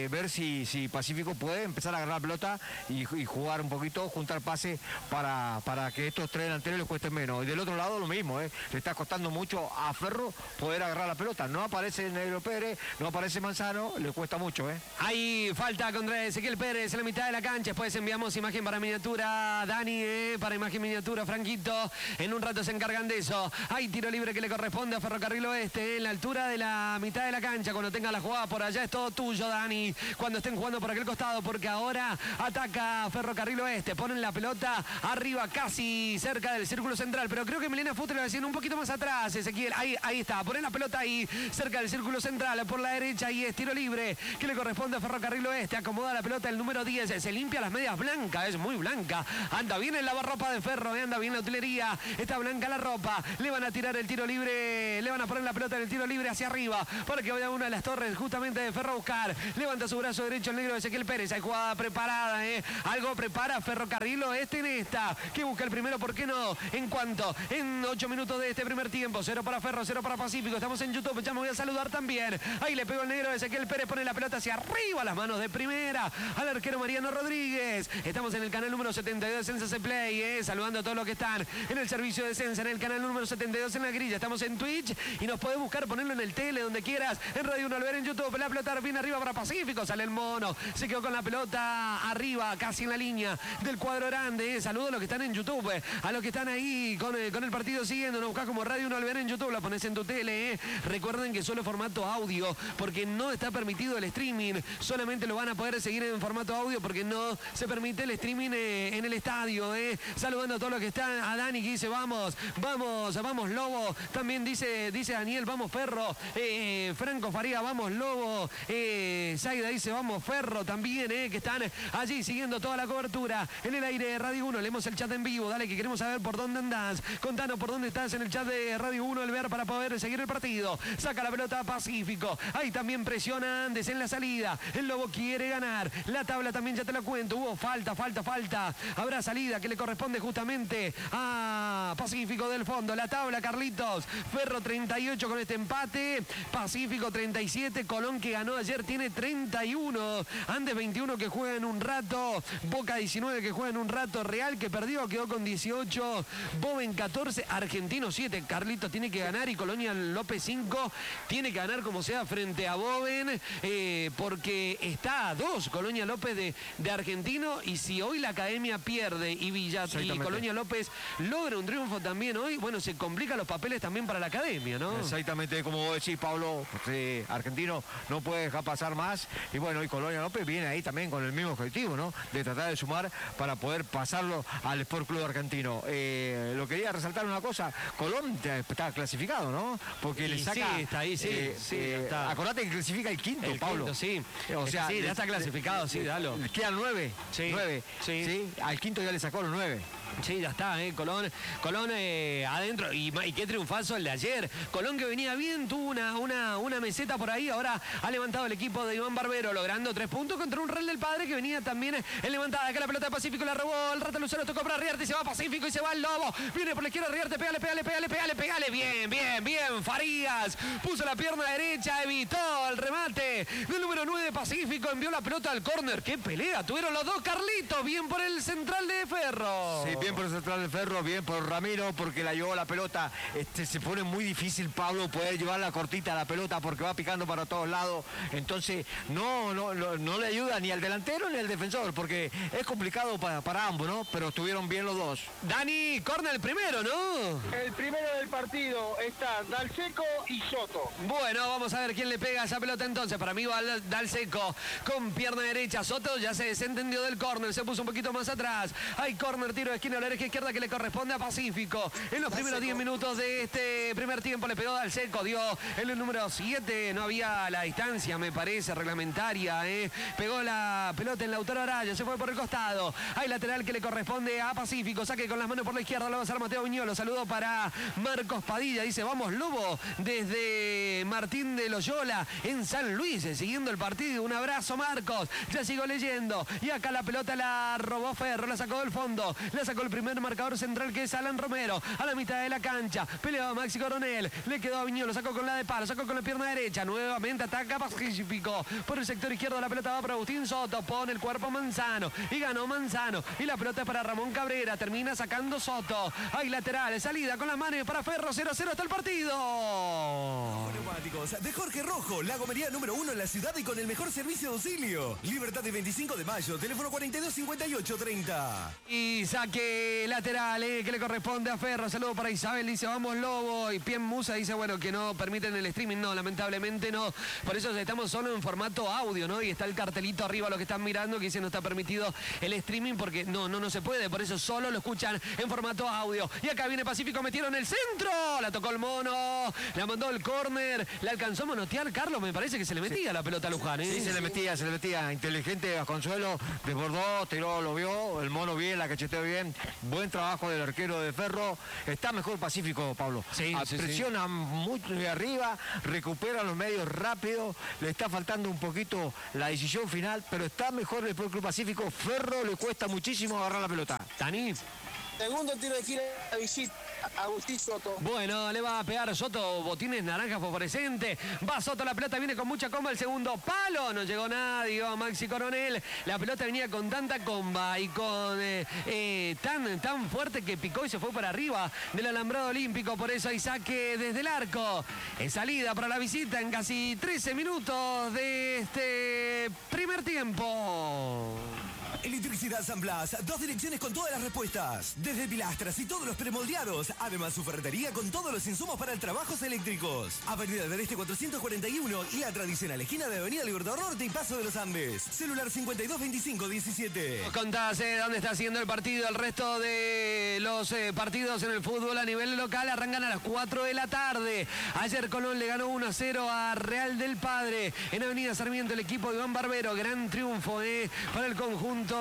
[SPEAKER 5] ver si, si Pacífico puede empezar a agarrar la pelota y, y jugar un poquito, juntar pase para, para que estos tres delanteros les cuesten menos. Y del otro lado lo mismo, ¿eh? Le está costando mucho a Ferro poder agarrar la pelota. No aparece Negro Pérez, no aparece Manzano, le cuesta mucho, ¿eh?
[SPEAKER 4] Hay falta contra Ezequiel Pérez en la mitad de la cancha. Después enviamos imagen para miniatura, Dani, ¿eh? Para imagen miniatura, Franquito. En un rato se encargan de eso. Hay tiro libre que le corresponde a Ferrocarril Oeste, ¿eh? En la altura de la mitad de la cancha. Cuando tenga la jugada por allá es todo tuyo, Dani. Cuando estén jugando por aquel costado, porque ahora ataca Ferrocarril Oeste. Ponen la pelota arriba, casi cerca del círculo central. Pero creo que Milena Futre lo va haciendo un poquito más atrás, Ezequiel. Ahí, ahí está. Ponen la pelota ahí, cerca del círculo central, por la derecha. Y es tiro libre que le corresponde a Ferrocarril Oeste. Acomoda la pelota el número diez. Se limpia las medias blancas. Es muy blanca. Anda bien el lavarropa de Ferro. Anda bien la utilería. Está blanca la ropa. Le van a tirar el tiro libre. Le van a poner la pelota en el tiro libre hacia arriba para que vaya una de las torres justamente de Ferro a buscar. Levanta su brazo derecho el negro de Ezequiel Pérez. Hay jugada preparada, ¿eh? Algo prepara Ferrocarril Oeste en esta. Que busca el primero, ¿por qué no? En cuanto, en ocho minutos de este primer tiempo. Cero para Ferro, cero para Pacífico. Estamos en YouTube. Ya me voy a saludar también. Ahí le pegó el negro de Ezequiel Pérez. Pone la pelota hacia arriba. Las manos de primera al arquero Mariano Rodríguez. Estamos en el canal número setenta y dos de Sensa Play, ¿eh? Saludando a todos los que están en el servicio de Sensa, en el canal número setenta y dos en la grilla. Estamos en Twitch y nos podés buscar, ponerlo en el tele, donde quieras. En Radio uno Alvear, en YouTube. La pelota bien arriba para Pacífico. Sale el mono. Se quedó con la pelota arriba, casi en la línea del cuadro grande. ¿eh? Saludos a los que están en YouTube. ¿eh? A los que están ahí con, eh, con el partido siguiendo. Nos buscás como Radio uno Alvear en YouTube. La pones en tu tele. ¿eh? Recuerden que solo formato audio, porque no está permitido el streaming. Solamente lo van a poder seguir en formato audio porque no se permite el streaming eh, en el estadio. ¿eh? Saludando a todos los que están. A Dani que dice vamos, vamos, vamos Lobo. También dice, dice Daniel, vamos Ferro. Eh, Franco Faría, vamos Lobo. Eh, Zaida dice vamos Ferro también, eh, que están allí siguiendo toda la cobertura en el aire de Radio uno. Leemos el chat en vivo, dale que queremos saber por dónde andás. Contanos por dónde estás en el chat de Radio uno Alvear para poder seguir el partido. Saca la pelota a Pacífico. Ahí también presiona Andes en la salida. El Lobo quiere ganar. La tabla también ya te la cuento. Hubo falta, falta, falta. Habrá salida que le corresponde justamente a Pacífico del fondo. La tabla, Carlitos. Ferro treinta y ocho con este empate. Pacífico treinta y siete. Colón que ganó ayer tiene treinta y uno. Andes veintiuno que juega en un rato. Boca diecinueve que juega en un rato. Real que perdió quedó con dieciocho. Boven catorce. Argentino siete. Carlitos tiene que ganar y Colonia López cinco. Tiene que ganar como sea frente a Boven. Eh, porque está a dos Colonia López de, de Argentino. Y si hoy la Academia pierde y Villa y Colonia López logra un triunfo también hoy, bueno, se complican los papeles también para la Academia, ¿no?
[SPEAKER 5] Exactamente, como vos decís, Pablo, eh, Argentino no puede dejar pasar más. Y bueno, y Colonia López viene ahí también con el mismo objetivo, ¿no? De tratar de sumar para poder pasarlo al Sport Club Argentino. Eh, lo quería resaltar una cosa, Colón está clasificado, ¿no? Porque y le saca...
[SPEAKER 4] Sí, está ahí, sí.
[SPEAKER 5] Eh,
[SPEAKER 4] sí
[SPEAKER 5] eh,
[SPEAKER 4] está.
[SPEAKER 5] Acordate que clasifica el quinto,
[SPEAKER 4] el
[SPEAKER 5] Pablo.
[SPEAKER 4] Quinto, sí.
[SPEAKER 5] O sea,
[SPEAKER 4] sí, ya
[SPEAKER 5] le,
[SPEAKER 4] está clasificado,
[SPEAKER 5] le,
[SPEAKER 4] sí, dalo.
[SPEAKER 5] Le quedan nueve.
[SPEAKER 4] Sí.
[SPEAKER 5] Nueve.
[SPEAKER 4] Sí.
[SPEAKER 5] sí. Al quinto ya le sacó los nueve.
[SPEAKER 4] Sí, ya está, ¿eh? Colón, Colón eh, adentro. Y, y qué triunfazo el de ayer. Colón que venía bien, tuvo una, una, una meseta por ahí. Ahora ha levantado el equipo de Iván Barbero, logrando tres puntos contra un Real del Padre que venía también en levantada. Acá la pelota de Pacífico la robó. El Rata Lucero tocó para Riarte y se va Pacífico y se va el Lobo. Viene por la izquierda Riarte, pégale, pégale, pégale, pégale, pégale. Bien, bien, bien. Farías puso la pierna derecha, evitó el remate del número nueve de Pacífico. Envió la pelota al córner. ¡Qué pelea! Tuvieron los dos, Carlitos. Bien por el central de Ferro.
[SPEAKER 5] Sí, bien por el central de Ferro, bien por Ramiro, porque la llevó la pelota. Este, se pone muy difícil, Pablo, poder llevarla cortita a la pelota porque va picando para todos lados. Entonces, no, no, no, no le ayuda ni al delantero ni al defensor, porque es complicado para, para ambos, ¿no? Pero estuvieron bien los dos.
[SPEAKER 4] Dani, corner el primero, ¿no?
[SPEAKER 9] El primero del partido está Dalseco y Soto.
[SPEAKER 4] Bueno, vamos a ver quién le pega a esa pelota entonces. Para mí va Dalseco con pierna derecha. Soto ya se desentendió del córner, se puso un poquito más atrás. Hay córner, tiro de esquina a la oreja izquierda que le corresponde a Pacífico. En los primeros diez minutos de este primer tiempo le pegó Dalseco, dio el número siete. No había la distancia, me parece, reglamentaria. ¿eh? Pegó la pelota en Lautaro Araya, se fue por el costado. Hay lateral que le corresponde a Pacífico. Saque con las manos por la izquierda, lo va a hacer Mateo Viñolo. Saludo para Marcos Padilla. Dice, vamos Lobo, desde Martín de Loyola en San Luis, siguiendo el partido. Un abrazo, Marcos. Ya sigo leyendo. Y acá la pelota la robó Ferro, la sacó del fondo. La sacó el primer marcador central que es Alan Romero. A la mitad de la cancha. Peleaba Maxi Coronel. Le quedó a Viñolo. Sacó con la de palo. Sacó con la pierna derecha. Nuevamente ataca Pacífico. Por el sector izquierdo. La pelota va para Agustín Soto. Pone el cuerpo Manzano. Y ganó Manzano. Y la pelota es para Ramón Cabrera. Termina sacando Soto. Hay lateral. Salida con las manos para Ferro. cero a cero hasta el partido.
[SPEAKER 3] Neumáticos de Jorge Rojo. La gomería número uno en la ciudad y con el mejor servicio de auxilio. Libertad de veinticinco de mayo. Teléfono cuarenta y dos cincuenta y ocho treinta.
[SPEAKER 4] Y saque lateral eh, que le corresponde a Ferro. Saludo para Isabel. Dice vamos Lobo. Y Pien Musa dice bueno que no permiten el streaming. No, lamentablemente no. Por eso estamos solo en formato audio, ¿no? Y está el cartelito arriba, lo que están mirando, que dice no está permitido el streaming porque no, no, no se puede. Por eso solo lo escuchan en formato audio. Y acá viene Pacífico, metieron el centro. La tocó el mono. La mandó el córner. La alcanzó a monotear. Carlos, me parece que se le metía sí. la pelota a Luján, ¿eh?
[SPEAKER 5] Sí, se le metía, se le metía. Inteligente a Consuelo. Desbordó, tiró, lo vio. El mono bien, la cacheteó bien. Buen trabajo del arquero de Ferro. Está mejor Pacífico, Pablo.
[SPEAKER 4] Sí, sí,
[SPEAKER 5] presiona
[SPEAKER 4] sí.
[SPEAKER 5] mucho de arriba. Recupera los medios rápido. Le está faltando un poquito la decisión final. Pero está mejor el Club Pacífico. Ferro le cuesta muchísimo agarrar la pelota.
[SPEAKER 4] Dani.
[SPEAKER 7] Segundo tiro de esquina a visita Agustín Soto.
[SPEAKER 4] Bueno, le va a pegar Soto, botines naranjas fosforescentes. Va Soto, la pelota viene con mucha comba, el segundo palo. No llegó nadie, va Maxi Coronel. La pelota venía con tanta comba y con eh, eh, tan, tan fuerte que picó y se fue para arriba del alambrado olímpico. Por eso hay saque desde el arco. En salida para la visita en casi trece minutos de este primer tiempo.
[SPEAKER 3] Electricidad San Blas, dos direcciones con todas las respuestas, desde pilastras y todos los premoldeados, además su ferretería con todos los insumos para el trabajos eléctricos. Avenida del Este cuatrocientos cuarenta y uno y la tradicional esquina de Avenida Libertador Norte y Paso de los Andes. Celular cincuenta y dos veinticinco diecisiete.
[SPEAKER 4] Contás eh, dónde está haciendo el partido. El resto de los eh, partidos en el fútbol a nivel local arrancan a las cuatro de la tarde. Ayer Colón le ganó uno a cero a Real del Padre en Avenida Sarmiento. El equipo de Iván Barbero, gran triunfo eh, para el conjunto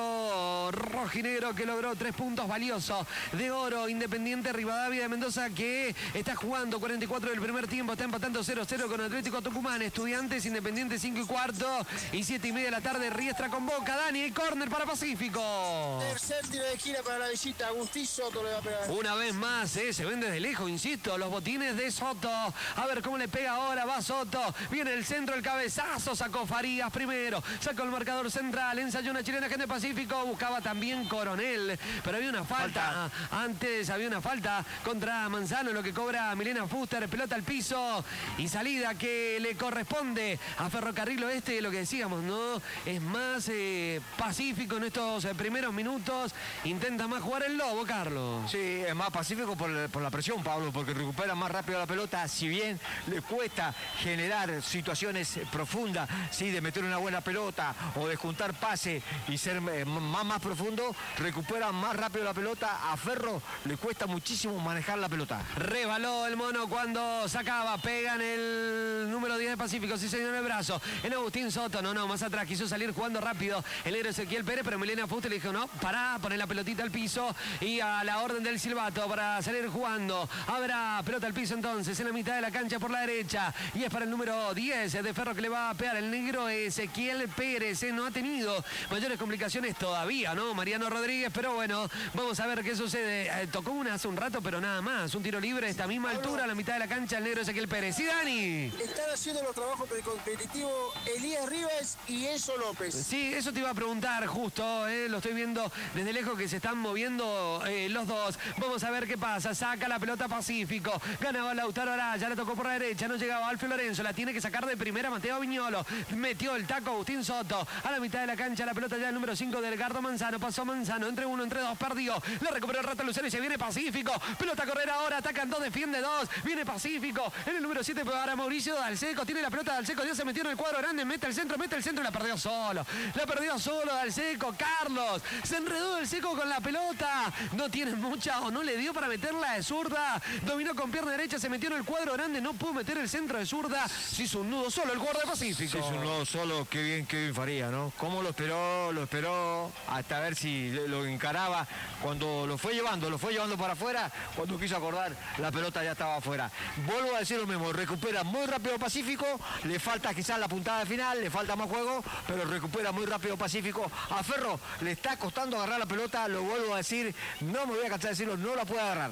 [SPEAKER 4] rojinegro que logró tres puntos valiosos de oro. Independiente Rivadavia de Mendoza que está jugando cuarenta y cuatro del primer tiempo, está empatando cero a cero con Atlético Tucumán. Estudiantes Independiente cinco y cuarto y siete y media de la tarde. Riestra con Boca. Dani, el córner para Pacífico.
[SPEAKER 7] Tercer tiro de esquina para la visita. Agustín Soto le va a pegar.
[SPEAKER 4] Una vez más, eh, se ven desde lejos, insisto, los botines de Soto. A ver cómo le pega ahora, va Soto. Viene el centro, el cabezazo, sacó Farías primero. Sacó el marcador central, ensayó una chilena, gente Pacífico, buscaba también Coronel, pero había una falta. falta. Antes había una falta contra Manzano, lo que cobra Milena Fuster, pelota al piso y salida que le corresponde a Ferrocarril Oeste, lo que decíamos, ¿no? Es más eh, pacífico en estos eh, primeros minutos, intenta más jugar el Lobo, Carlos.
[SPEAKER 5] Sí, es más pacífico por, por la presión, Pablo, porque recupera más rápido la pelota, si bien le cuesta generar situaciones profundas, sí, de meter una buena pelota o de juntar pase y ser eh, más, más profundo, recupera más rápido la pelota. A Ferro le cuesta muchísimo manejar la pelota.
[SPEAKER 4] Rebaló el mono cuando sacaba, pega en el número diez de Pacífico, sí señor, el brazo, en Agustín Soto, no, no, más atrás, quiso salir jugando rápido el héroe Ezequiel Pérez, pero Milena Fuster le dijo, no, pará, poner la pelotita al piso y a la orden del silbato para salir jugando. Habrá pelota al piso entonces, en la mitad de la cancha por la derecha, y es para el número diez de Ferro que le va a pegar el negro Ezequiel Pérez, ¿eh? No ha tenido mayores complicaciones todavía, ¿no? Mariano Rodríguez, pero bueno, vamos a ver qué sucede. Eh, tocó una hace un rato, pero nada más, un tiro libre a esta misma
[SPEAKER 7] Pablo,
[SPEAKER 4] altura, a la mitad de la cancha, el negro Ezequiel Pérez. Sí, Dani.
[SPEAKER 7] Están haciendo los trabajos precompetitivos Elías Rivas y Enzo López.
[SPEAKER 4] Sí, eso te iba a preguntar justo, eh, lo estoy viendo desde lejos que se están moviendo eh, los dos. Vamos a ver qué pasa, saca la pelota Pacífico, ganaba Lautaro Araya, la tocó por la derecha, no llegaba Alfio Lorenzo, la tiene que sacar de primera Mateo Viñolo, metió el taco Agustín Soto, a la mitad de la cancha la pelota ya el número cinco de Edgardo Manzano, pasó Manzano, entre uno, entre dos, perdió, la recuperó el rato Lucero y se viene Pacífico, pelota a correr ahora, atacan dos, defiende dos, viene Pacífico, en el número siete para Mauricio Dalseco, tiene la pelota Dalseco, ya se metió en el cuadro grande, mete el centro, mete el centro y la perdió solo, la perdió solo Dalseco, Carlos, se enredó Dalseco con la pelota, no tiene mucha o no le dio para meterla de zurda, dominó con pierna derecha, se metió en el cuadro grande, no pudo meter el centro de zurda, se hizo un nudo solo el jugador de Pacífico.
[SPEAKER 5] Se hizo un nudo solo, qué bien, qué bien Faría, ¿no? Cómo lo esperó, lo esperó hasta ver si lo encaraba, cuando lo fue llevando, lo fue llevando para afuera, cuando quiso acordar, la pelota ya estaba afuera. Vuelvo a decir lo mismo, recupera muy rápido Pacífico, le falta quizás la puntada final, le falta más juego, pero recupera muy rápido Pacífico. A Ferro le está costando agarrar la pelota, lo vuelvo a decir, no me voy a cansar de decirlo, no la puede agarrar.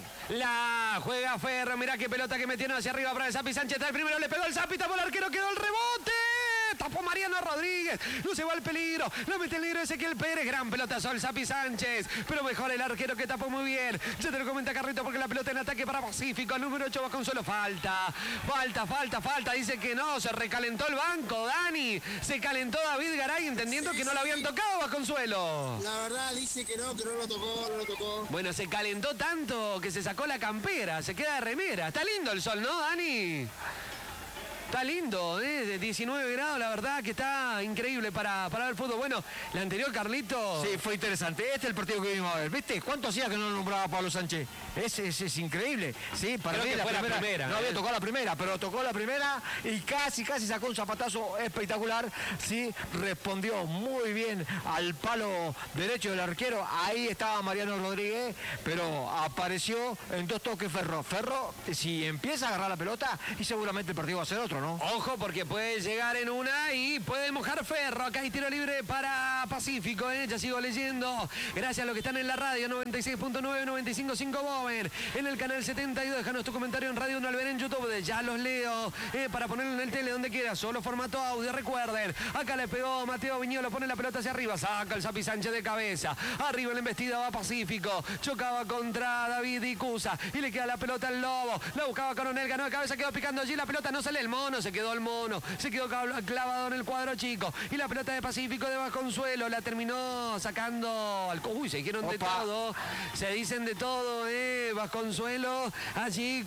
[SPEAKER 4] La juega Ferro, mirá qué pelota que metieron hacia arriba para el Zapi Sánchez, está el primero, le pegó el Zapi, tapó el arquero, quedó el rebote. tapó Mariano Rodríguez, no se va al peligro, lo mete el negro Ezequiel Pérez, gran pelotazo al Sapi Sánchez, pero mejor el arquero que tapó muy bien. Ya te lo comenta Carrito porque la pelota en ataque para Pacífico, número ocho Vasconcelos, falta, falta, falta, falta, dice que no, se recalentó el banco, Dani, se calentó David Garay entendiendo sí, que no lo habían tocado Vasconcelos.
[SPEAKER 7] La verdad dice que no, que no lo tocó, no lo tocó.
[SPEAKER 4] Bueno, se calentó tanto que se sacó la campera, se queda de remera. Está lindo el sol, ¿no, Dani? Está lindo, ¿eh? De diecinueve grados, la verdad que está increíble para, para ver fútbol. Bueno, la anterior, Carlito...
[SPEAKER 5] Sí, fue interesante. Este es el partido que vimos a ver. ¿Viste? ¿Cuánto hacía que no lo nombraba Pablo Sánchez? Es, es, es increíble. Sí, para
[SPEAKER 4] Creo
[SPEAKER 5] mí
[SPEAKER 4] que
[SPEAKER 5] la
[SPEAKER 4] fue
[SPEAKER 5] primera,
[SPEAKER 4] la primera.
[SPEAKER 5] No
[SPEAKER 4] ¿eh?
[SPEAKER 5] había tocado la primera, pero tocó la primera y casi, casi sacó un zapatazo espectacular. Sí, respondió muy bien al palo derecho del arquero. Ahí estaba Mariano Rodríguez, pero apareció en dos toques Ferro. Ferro, si empieza a agarrar la pelota, y seguramente el partido va a ser otro, ¿no?
[SPEAKER 4] Ojo, porque puede llegar en una y puede mojar Ferro. Acá hay tiro libre para Pacífico, ¿eh? Ya sigo leyendo. Gracias a los que están en la radio, noventa y seis punto nueve, noventa y cinco punto cinco Boven. En el canal setenta y dos, déjanos tu comentario en Radio Nalver en YouTube. Ya los leo, eh, para ponerlo en el tele donde quiera. Solo formato audio, recuerden. Acá le pegó Mateo Viñolo, pone la pelota hacia arriba. Saca el Sapi Sánchez de cabeza. Arriba en la embestida va Pacífico. Chocaba contra David Icusa. Y le queda la pelota al Lobo. La buscaba Coronel, ganó de cabeza, quedó picando allí. La pelota no sale el mono, se quedó el mono. Se quedó clavado en el cuadro chico. Y la pelota de Pacífico de Vasconcelos la terminó sacando al... Uy, se dijeron Opa. de todo. Se dicen de todo, eh. Vasconcelos allí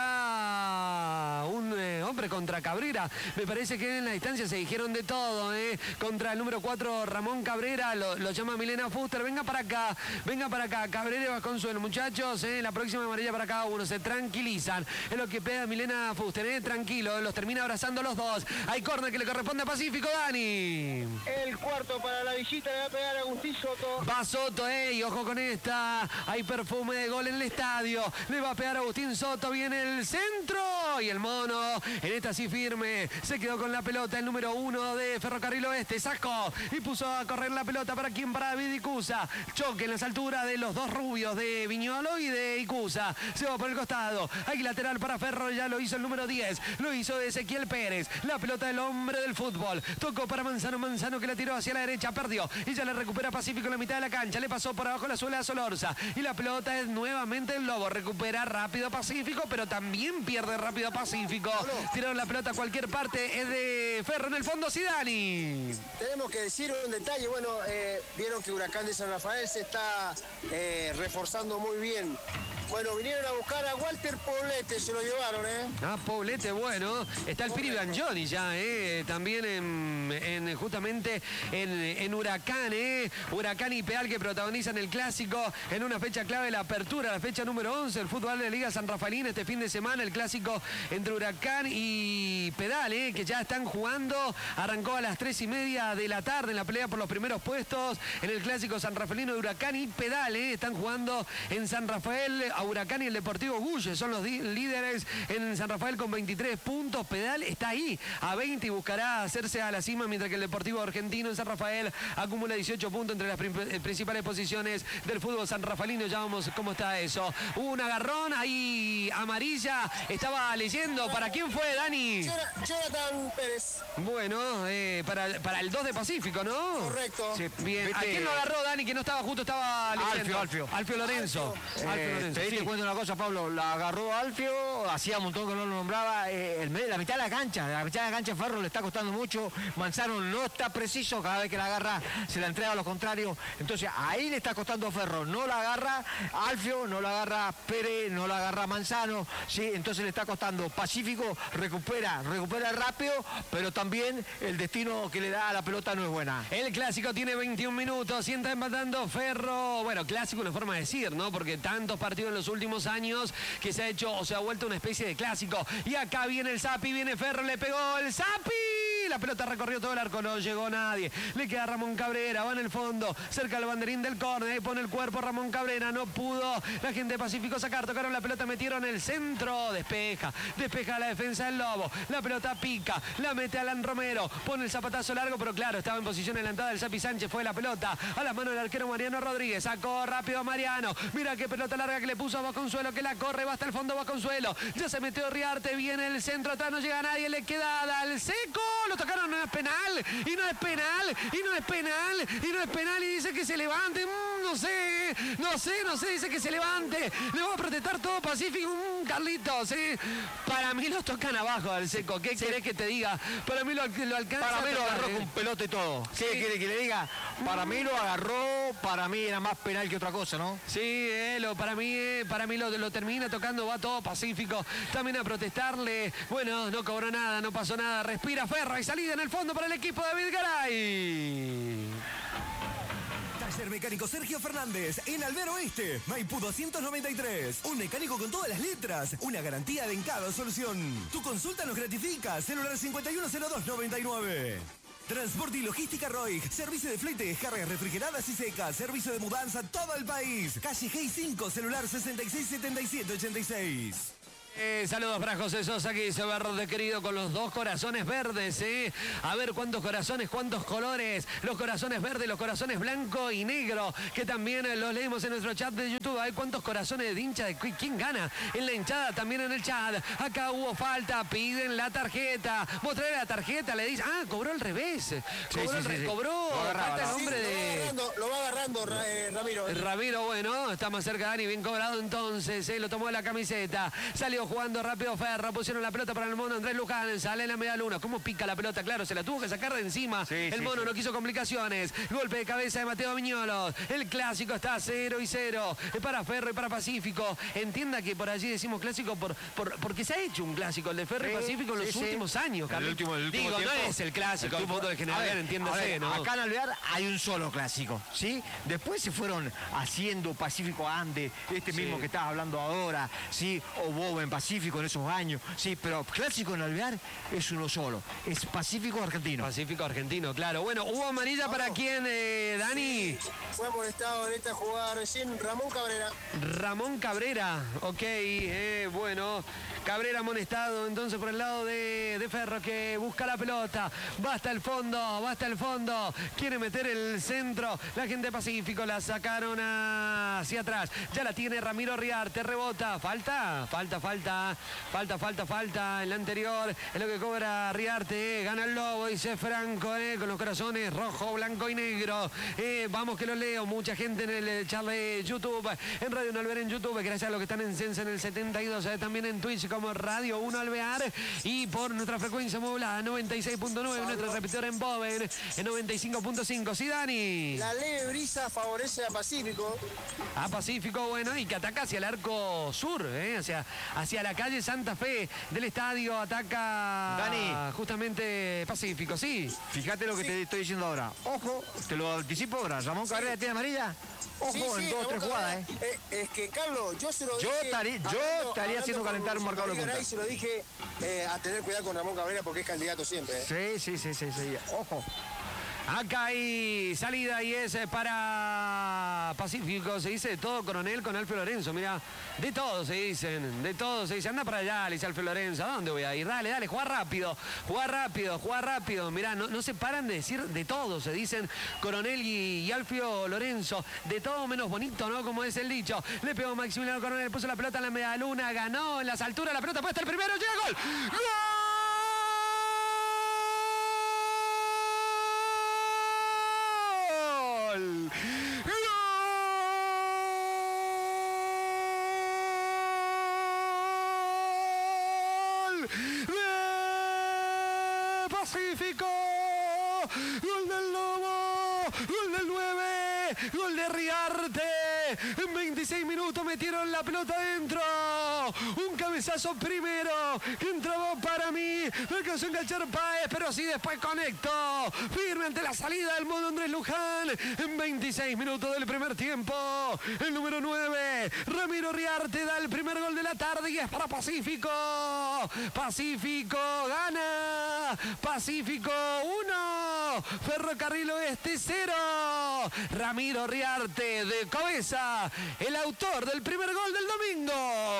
[SPEAKER 4] contra un eh, hombre, contra Cabrera. Me parece que en la distancia se dijeron de todo, eh. Contra el número cuatro, Ramón Cabrera. Lo, lo llama Milena Fuster. Venga para acá, venga para acá. Cabrera y Vasconcelos, muchachos, eh. La próxima amarilla para cada uno. Se tranquilizan. Es lo que pega Milena Fuster, eh. Tranquilo. Los termina abrazando los dos. Hay córner que le corresponde a Pacífico, Dani.
[SPEAKER 9] El cuarto para la visita le va a pegar a Agustín Soto.
[SPEAKER 4] Va Soto, eh, y ojo con esta. Hay perfume de gol en el estadio. Le va a pegar a Agustín Soto. Viene el centro. Y el mono, en esta sí firme, se quedó con la pelota. El número uno de Ferrocarril Oeste. Sacó y puso a correr la pelota. ¿Para quién? Para David Icusa. Choque en las alturas de los dos rubios, de Viñolo y de Icusa. Se va por el costado. Hay lateral para Ferro. Ya lo hizo el número diez. Lo hizo de Ezequiel Pérez. La pelota del hombre del fútbol. Tocó para Manzano. Manzano que la tiró hacia la derecha. Perdió. Y ya le recupera Pacífico en la mitad de la cancha. Le pasó por abajo la suela a Solorza. Y la pelota es nuevamente el Lobo. Recupera rápido Pacífico, pero también pierde rápido Pacífico. Tiraron la pelota a cualquier parte. Es de Ferro en el fondo, Zidani.
[SPEAKER 7] Tenemos que decir un detalle. Bueno, eh, vieron que Huracán de San Rafael se está eh, reforzando muy bien. Bueno, vinieron a buscar a Walter Poblete, se lo llevaron, ¿eh?
[SPEAKER 4] Ah, Poblete, bueno. Está el Piri Banjoni ya, ¿eh? También en, en justamente en, en Huracán, ¿eh? Huracán y Pedal que protagonizan el clásico en una fecha clave, la apertura, la fecha número once, el fútbol de la Liga San Rafaelina este fin de semana, el clásico entre Huracán y Pedal, ¿eh? Que ya están jugando. Arrancó a las tres y media de la tarde en la pelea por los primeros puestos en el clásico San Rafaelino de Huracán y Pedal, ¿eh? Están jugando en San Rafael. A Huracán y el Deportivo Gulle son los líderes en San Rafael con veintitrés puntos. Pedal está ahí a veinte y buscará hacerse a la cima, mientras que el Deportivo Argentino en San Rafael acumula dieciocho puntos entre las principales posiciones del fútbol sanrafaelino. Ya vamos cómo está eso. Hubo un agarrón ahí, amarilla. Estaba leyendo. ¿Para quién fue, Dani?
[SPEAKER 7] Jonathan Pérez.
[SPEAKER 4] Bueno, eh, para, para el dos de Pacífico, ¿no?
[SPEAKER 7] Correcto.
[SPEAKER 4] Sí, bien.
[SPEAKER 5] ¿Viste?
[SPEAKER 4] ¿A quién lo agarró, Dani, que no estaba justo? Estaba leyendo.
[SPEAKER 5] Alfio, Alfio.
[SPEAKER 4] Alfio Lorenzo.
[SPEAKER 5] Alfio,
[SPEAKER 4] Alfio
[SPEAKER 5] eh,
[SPEAKER 4] Lorenzo.
[SPEAKER 5] Te
[SPEAKER 4] Sí.
[SPEAKER 5] cuento una cosa, Pablo. La agarró Alfio, hacía un montón que no lo nombraba. Eh, el, la mitad de la cancha, la mitad de la cancha Ferro le está costando mucho. Manzano no está preciso, cada vez que la agarra se la entrega a los contrarios. Entonces ahí le está costando a Ferro. No la agarra Alfio, no la agarra Pérez, no la agarra Manzano. Sí, entonces le está costando. Pacífico recupera, recupera rápido, pero también el destino que le da a la pelota no es buena.
[SPEAKER 4] El clásico tiene veintiún minutos, y está empatando Ferro. Bueno, clásico una forma de decir, ¿no? Porque tantos partidos en los últimos años que se ha hecho o se ha vuelto una especie de clásico. Y acá viene el Sapi, viene Ferro, le pegó el Sapi. La pelota recorrió todo el arco, no llegó nadie. Le queda Ramón Cabrera, va en el fondo, cerca del banderín del córner. Ahí pone el cuerpo Ramón Cabrera, no pudo la gente de Pacífico sacar. Tocaron la pelota, metieron el centro. Despeja, despeja la defensa del Lobo. La pelota pica, la mete Alan Romero. Pone el zapatazo largo, pero claro, estaba en posición adelantada el Sapi Sánchez. Fue la pelota a las manos del arquero Mariano Rodríguez. Sacó rápido a Mariano. Mira qué pelota larga que le puso a Vasconcelos, que la corre, va hasta el fondo Vasconcelos. Ya se metió Riarte, viene el centro, atrás no llega nadie. Le queda al seco, lo tocaron, no es penal, y no es penal, y no es penal, y no es penal, y dice que se levante, mm, no sé, no sé, no sé, dice que se levante, le voy a protestar todo Pacífico, mm, Carlitos, ¿eh? Para mí lo tocan abajo al Seco, ¿qué sí. querés que te diga? Para mí lo, lo alcanza.
[SPEAKER 5] Para mí lo
[SPEAKER 4] tocar,
[SPEAKER 5] agarró
[SPEAKER 4] ¿eh?
[SPEAKER 5] con pelota y todo.
[SPEAKER 4] Sí.
[SPEAKER 5] ¿Qué quiere que le diga? Para mí lo agarró, para mí era más penal que otra cosa, ¿no?
[SPEAKER 4] Sí, eh, lo, para mí, eh, para mí lo, lo termina tocando, va todo Pacífico, también a protestarle, bueno, no cobró nada, no pasó nada, respira Ferro y salida en el fondo para el equipo de Vidgaray.
[SPEAKER 3] Taller Mecánico Sergio Fernández, en Alvear Oeste, Maipú doscientos noventa y tres. Un mecánico con todas las letras, una garantía en cada solución. Tu consulta nos gratifica, celular cincuenta y uno cero dos noventa y nueve. Transporte y Logística Roig, servicio de flete, cargas refrigeradas y secas, servicio de mudanza todo el país. Calle G cinco, celular sesenta y seis setenta y siete ochenta y seis.
[SPEAKER 4] Eh, saludos para José Sosa, que dice Verde querido con los dos corazones verdes, ¿eh? A ver cuántos corazones, cuántos colores. Los corazones verdes, los corazones blanco y negro, que también eh, los leemos en nuestro chat de YouTube. Hay cuántos corazones de hincha, de quién gana en la hinchada, también en el chat. Acá hubo falta, piden la tarjeta. Mostrarle la tarjeta, le dice, ah, cobró al revés. Cobró,
[SPEAKER 5] sí,
[SPEAKER 4] al
[SPEAKER 5] sí,
[SPEAKER 4] re-
[SPEAKER 5] sí.
[SPEAKER 4] cobró,
[SPEAKER 5] Lo agarraba,
[SPEAKER 4] falta el
[SPEAKER 5] ¿no?
[SPEAKER 4] nombre
[SPEAKER 7] Sí,
[SPEAKER 4] de...
[SPEAKER 7] Lo va agarrando, lo va agarrando Ra- eh, Ramiro.
[SPEAKER 4] Ramiro, bueno, está más cerca Dani, bien cobrado entonces, eh, lo tomó de la camiseta, salió jugando rápido Ferro, pusieron la pelota para el mono Andrés Luján, sale en la media luna, ¿cómo pica la pelota? Claro, se la tuvo que sacar de encima,
[SPEAKER 5] Sí,
[SPEAKER 4] el
[SPEAKER 5] sí,
[SPEAKER 4] mono
[SPEAKER 5] sí.
[SPEAKER 4] no quiso complicaciones, golpe de cabeza de Mateo Viñolos, el clásico está cero y cero, es para Ferro y para Pacífico, entienda que por allí decimos clásico por, por, porque se ha hecho un clásico, el de Ferro y
[SPEAKER 5] Sí,
[SPEAKER 4] Pacífico en
[SPEAKER 5] sí,
[SPEAKER 4] los
[SPEAKER 5] sí.
[SPEAKER 4] últimos años,
[SPEAKER 5] El
[SPEAKER 4] Carlos.
[SPEAKER 5] último- el último
[SPEAKER 4] Digo,
[SPEAKER 5] tiempo,
[SPEAKER 4] no es el clásico, el,
[SPEAKER 5] el
[SPEAKER 4] fútbol de
[SPEAKER 5] A
[SPEAKER 4] general,
[SPEAKER 5] ver,
[SPEAKER 4] entiéndase,
[SPEAKER 5] a ver,
[SPEAKER 4] ¿no?
[SPEAKER 5] acá en Alvear hay un solo clásico, ¿sí? Después se fueron haciendo Pacífico Ande, este
[SPEAKER 4] Sí.
[SPEAKER 5] mismo que estás hablando ahora, ¿sí? O Bobo en Pacífico en esos años, sí, pero clásico en Alvear es uno solo, es Pacífico Argentino.
[SPEAKER 4] Pacífico argentino, claro. Bueno, ¿hubo amarilla para quién, eh, Dani?
[SPEAKER 7] Fue amonestado en esta jugada recién Ramón Cabrera.
[SPEAKER 4] Ramón Cabrera, ok, eh, bueno, Cabrera amonestado entonces por el lado de, de Ferro que busca la pelota, va hasta el fondo, va hasta el fondo, quiere meter el centro, la gente de Pacífico la sacaron hacia atrás, ya la tiene Ramiro Riarte, rebota, falta, falta, falta, falta, falta, falta, en la anterior, es lo que cobra Riarte, eh, gana el Lobo, dice Franco, eh, con los corazones rojo, blanco y negro, eh, vamos que lo leo, mucha gente en el chat de YouTube, en Radio uno Alvear en YouTube, gracias a los que están en Sense en el setenta y dos, eh, también en Twitch como Radio uno Alvear y por nuestra frecuencia modulada noventa y seis punto nueve, nuestra repetidora en Boven en noventa y cinco punto cinco. Sí, Dani.
[SPEAKER 7] La leve brisa favorece a Pacífico.
[SPEAKER 4] A Pacífico, bueno, y que ataca hacia el arco sur, eh, hacia, hacia la calle Santa Fe del estadio, ataca
[SPEAKER 5] Dani.
[SPEAKER 4] justamente Pacífico, sí.
[SPEAKER 5] Fíjate lo que te estoy diciendo ahora. Ojo, te lo anticipo ahora. Ramón Cabrera tiene amarilla. Ojo,
[SPEAKER 7] Sí, sí,
[SPEAKER 5] en dos o tres
[SPEAKER 7] Ramón
[SPEAKER 5] jugadas, ¿eh?
[SPEAKER 7] Cabrera. Eh, Es que, Carlos, yo se lo
[SPEAKER 5] Yo
[SPEAKER 7] dije...
[SPEAKER 5] estaría- yo
[SPEAKER 7] hablando-
[SPEAKER 5] estaría
[SPEAKER 7] hablando
[SPEAKER 5] haciendo
[SPEAKER 7] con
[SPEAKER 5] calentar un marcador de
[SPEAKER 7] Gabriel
[SPEAKER 5] punta.
[SPEAKER 7] Garay, se lo dije eh, a tener cuidado con Ramón Cabrera porque es candidato siempre. eh.
[SPEAKER 5] Sí, sí, sí, sí, sí. Ojo.
[SPEAKER 4] Acá hay salida y es para Pacífico. Se dice de todo, Coronel, con Alfio Lorenzo. Mira, de todo se dicen, de todo se dice. Anda para allá, le dice Alfio Lorenzo. ¿A dónde voy a ir? Dale, dale, juega rápido, juega rápido, juega rápido. Mira, no, no se paran de decir de todo. Se dicen Coronel y, y Alfio Lorenzo. De todo menos bonito, ¿no? Como es el dicho. Le pegó Maximiliano Coronel, puso la pelota en la media luna, ganó en las alturas la pelota, puesta el primero, llega gol. ¡Gol! ¡Gol! ¡Gol! ¡De Pacífico! ¡Gol del Lobo! ¡Gol del nueve! ¡Gol de Riarte! En veintiséis minutos metieron la pelota adentro. Un cabezazo primero que entraba para mí. No alcanzó a enganchar Páez, pero sí después conectó. Firme ante la salida del modo Andrés Luján. En veintiséis minutos del primer tiempo. El número nueve, Ramiro Riarte, da el primer gol de la tarde y es para Pacífico. Pacífico gana. Pacífico uno. Ferrocarril Oeste cero. Ramiro Riarte de cabeza, el autor del primer gol del domingo.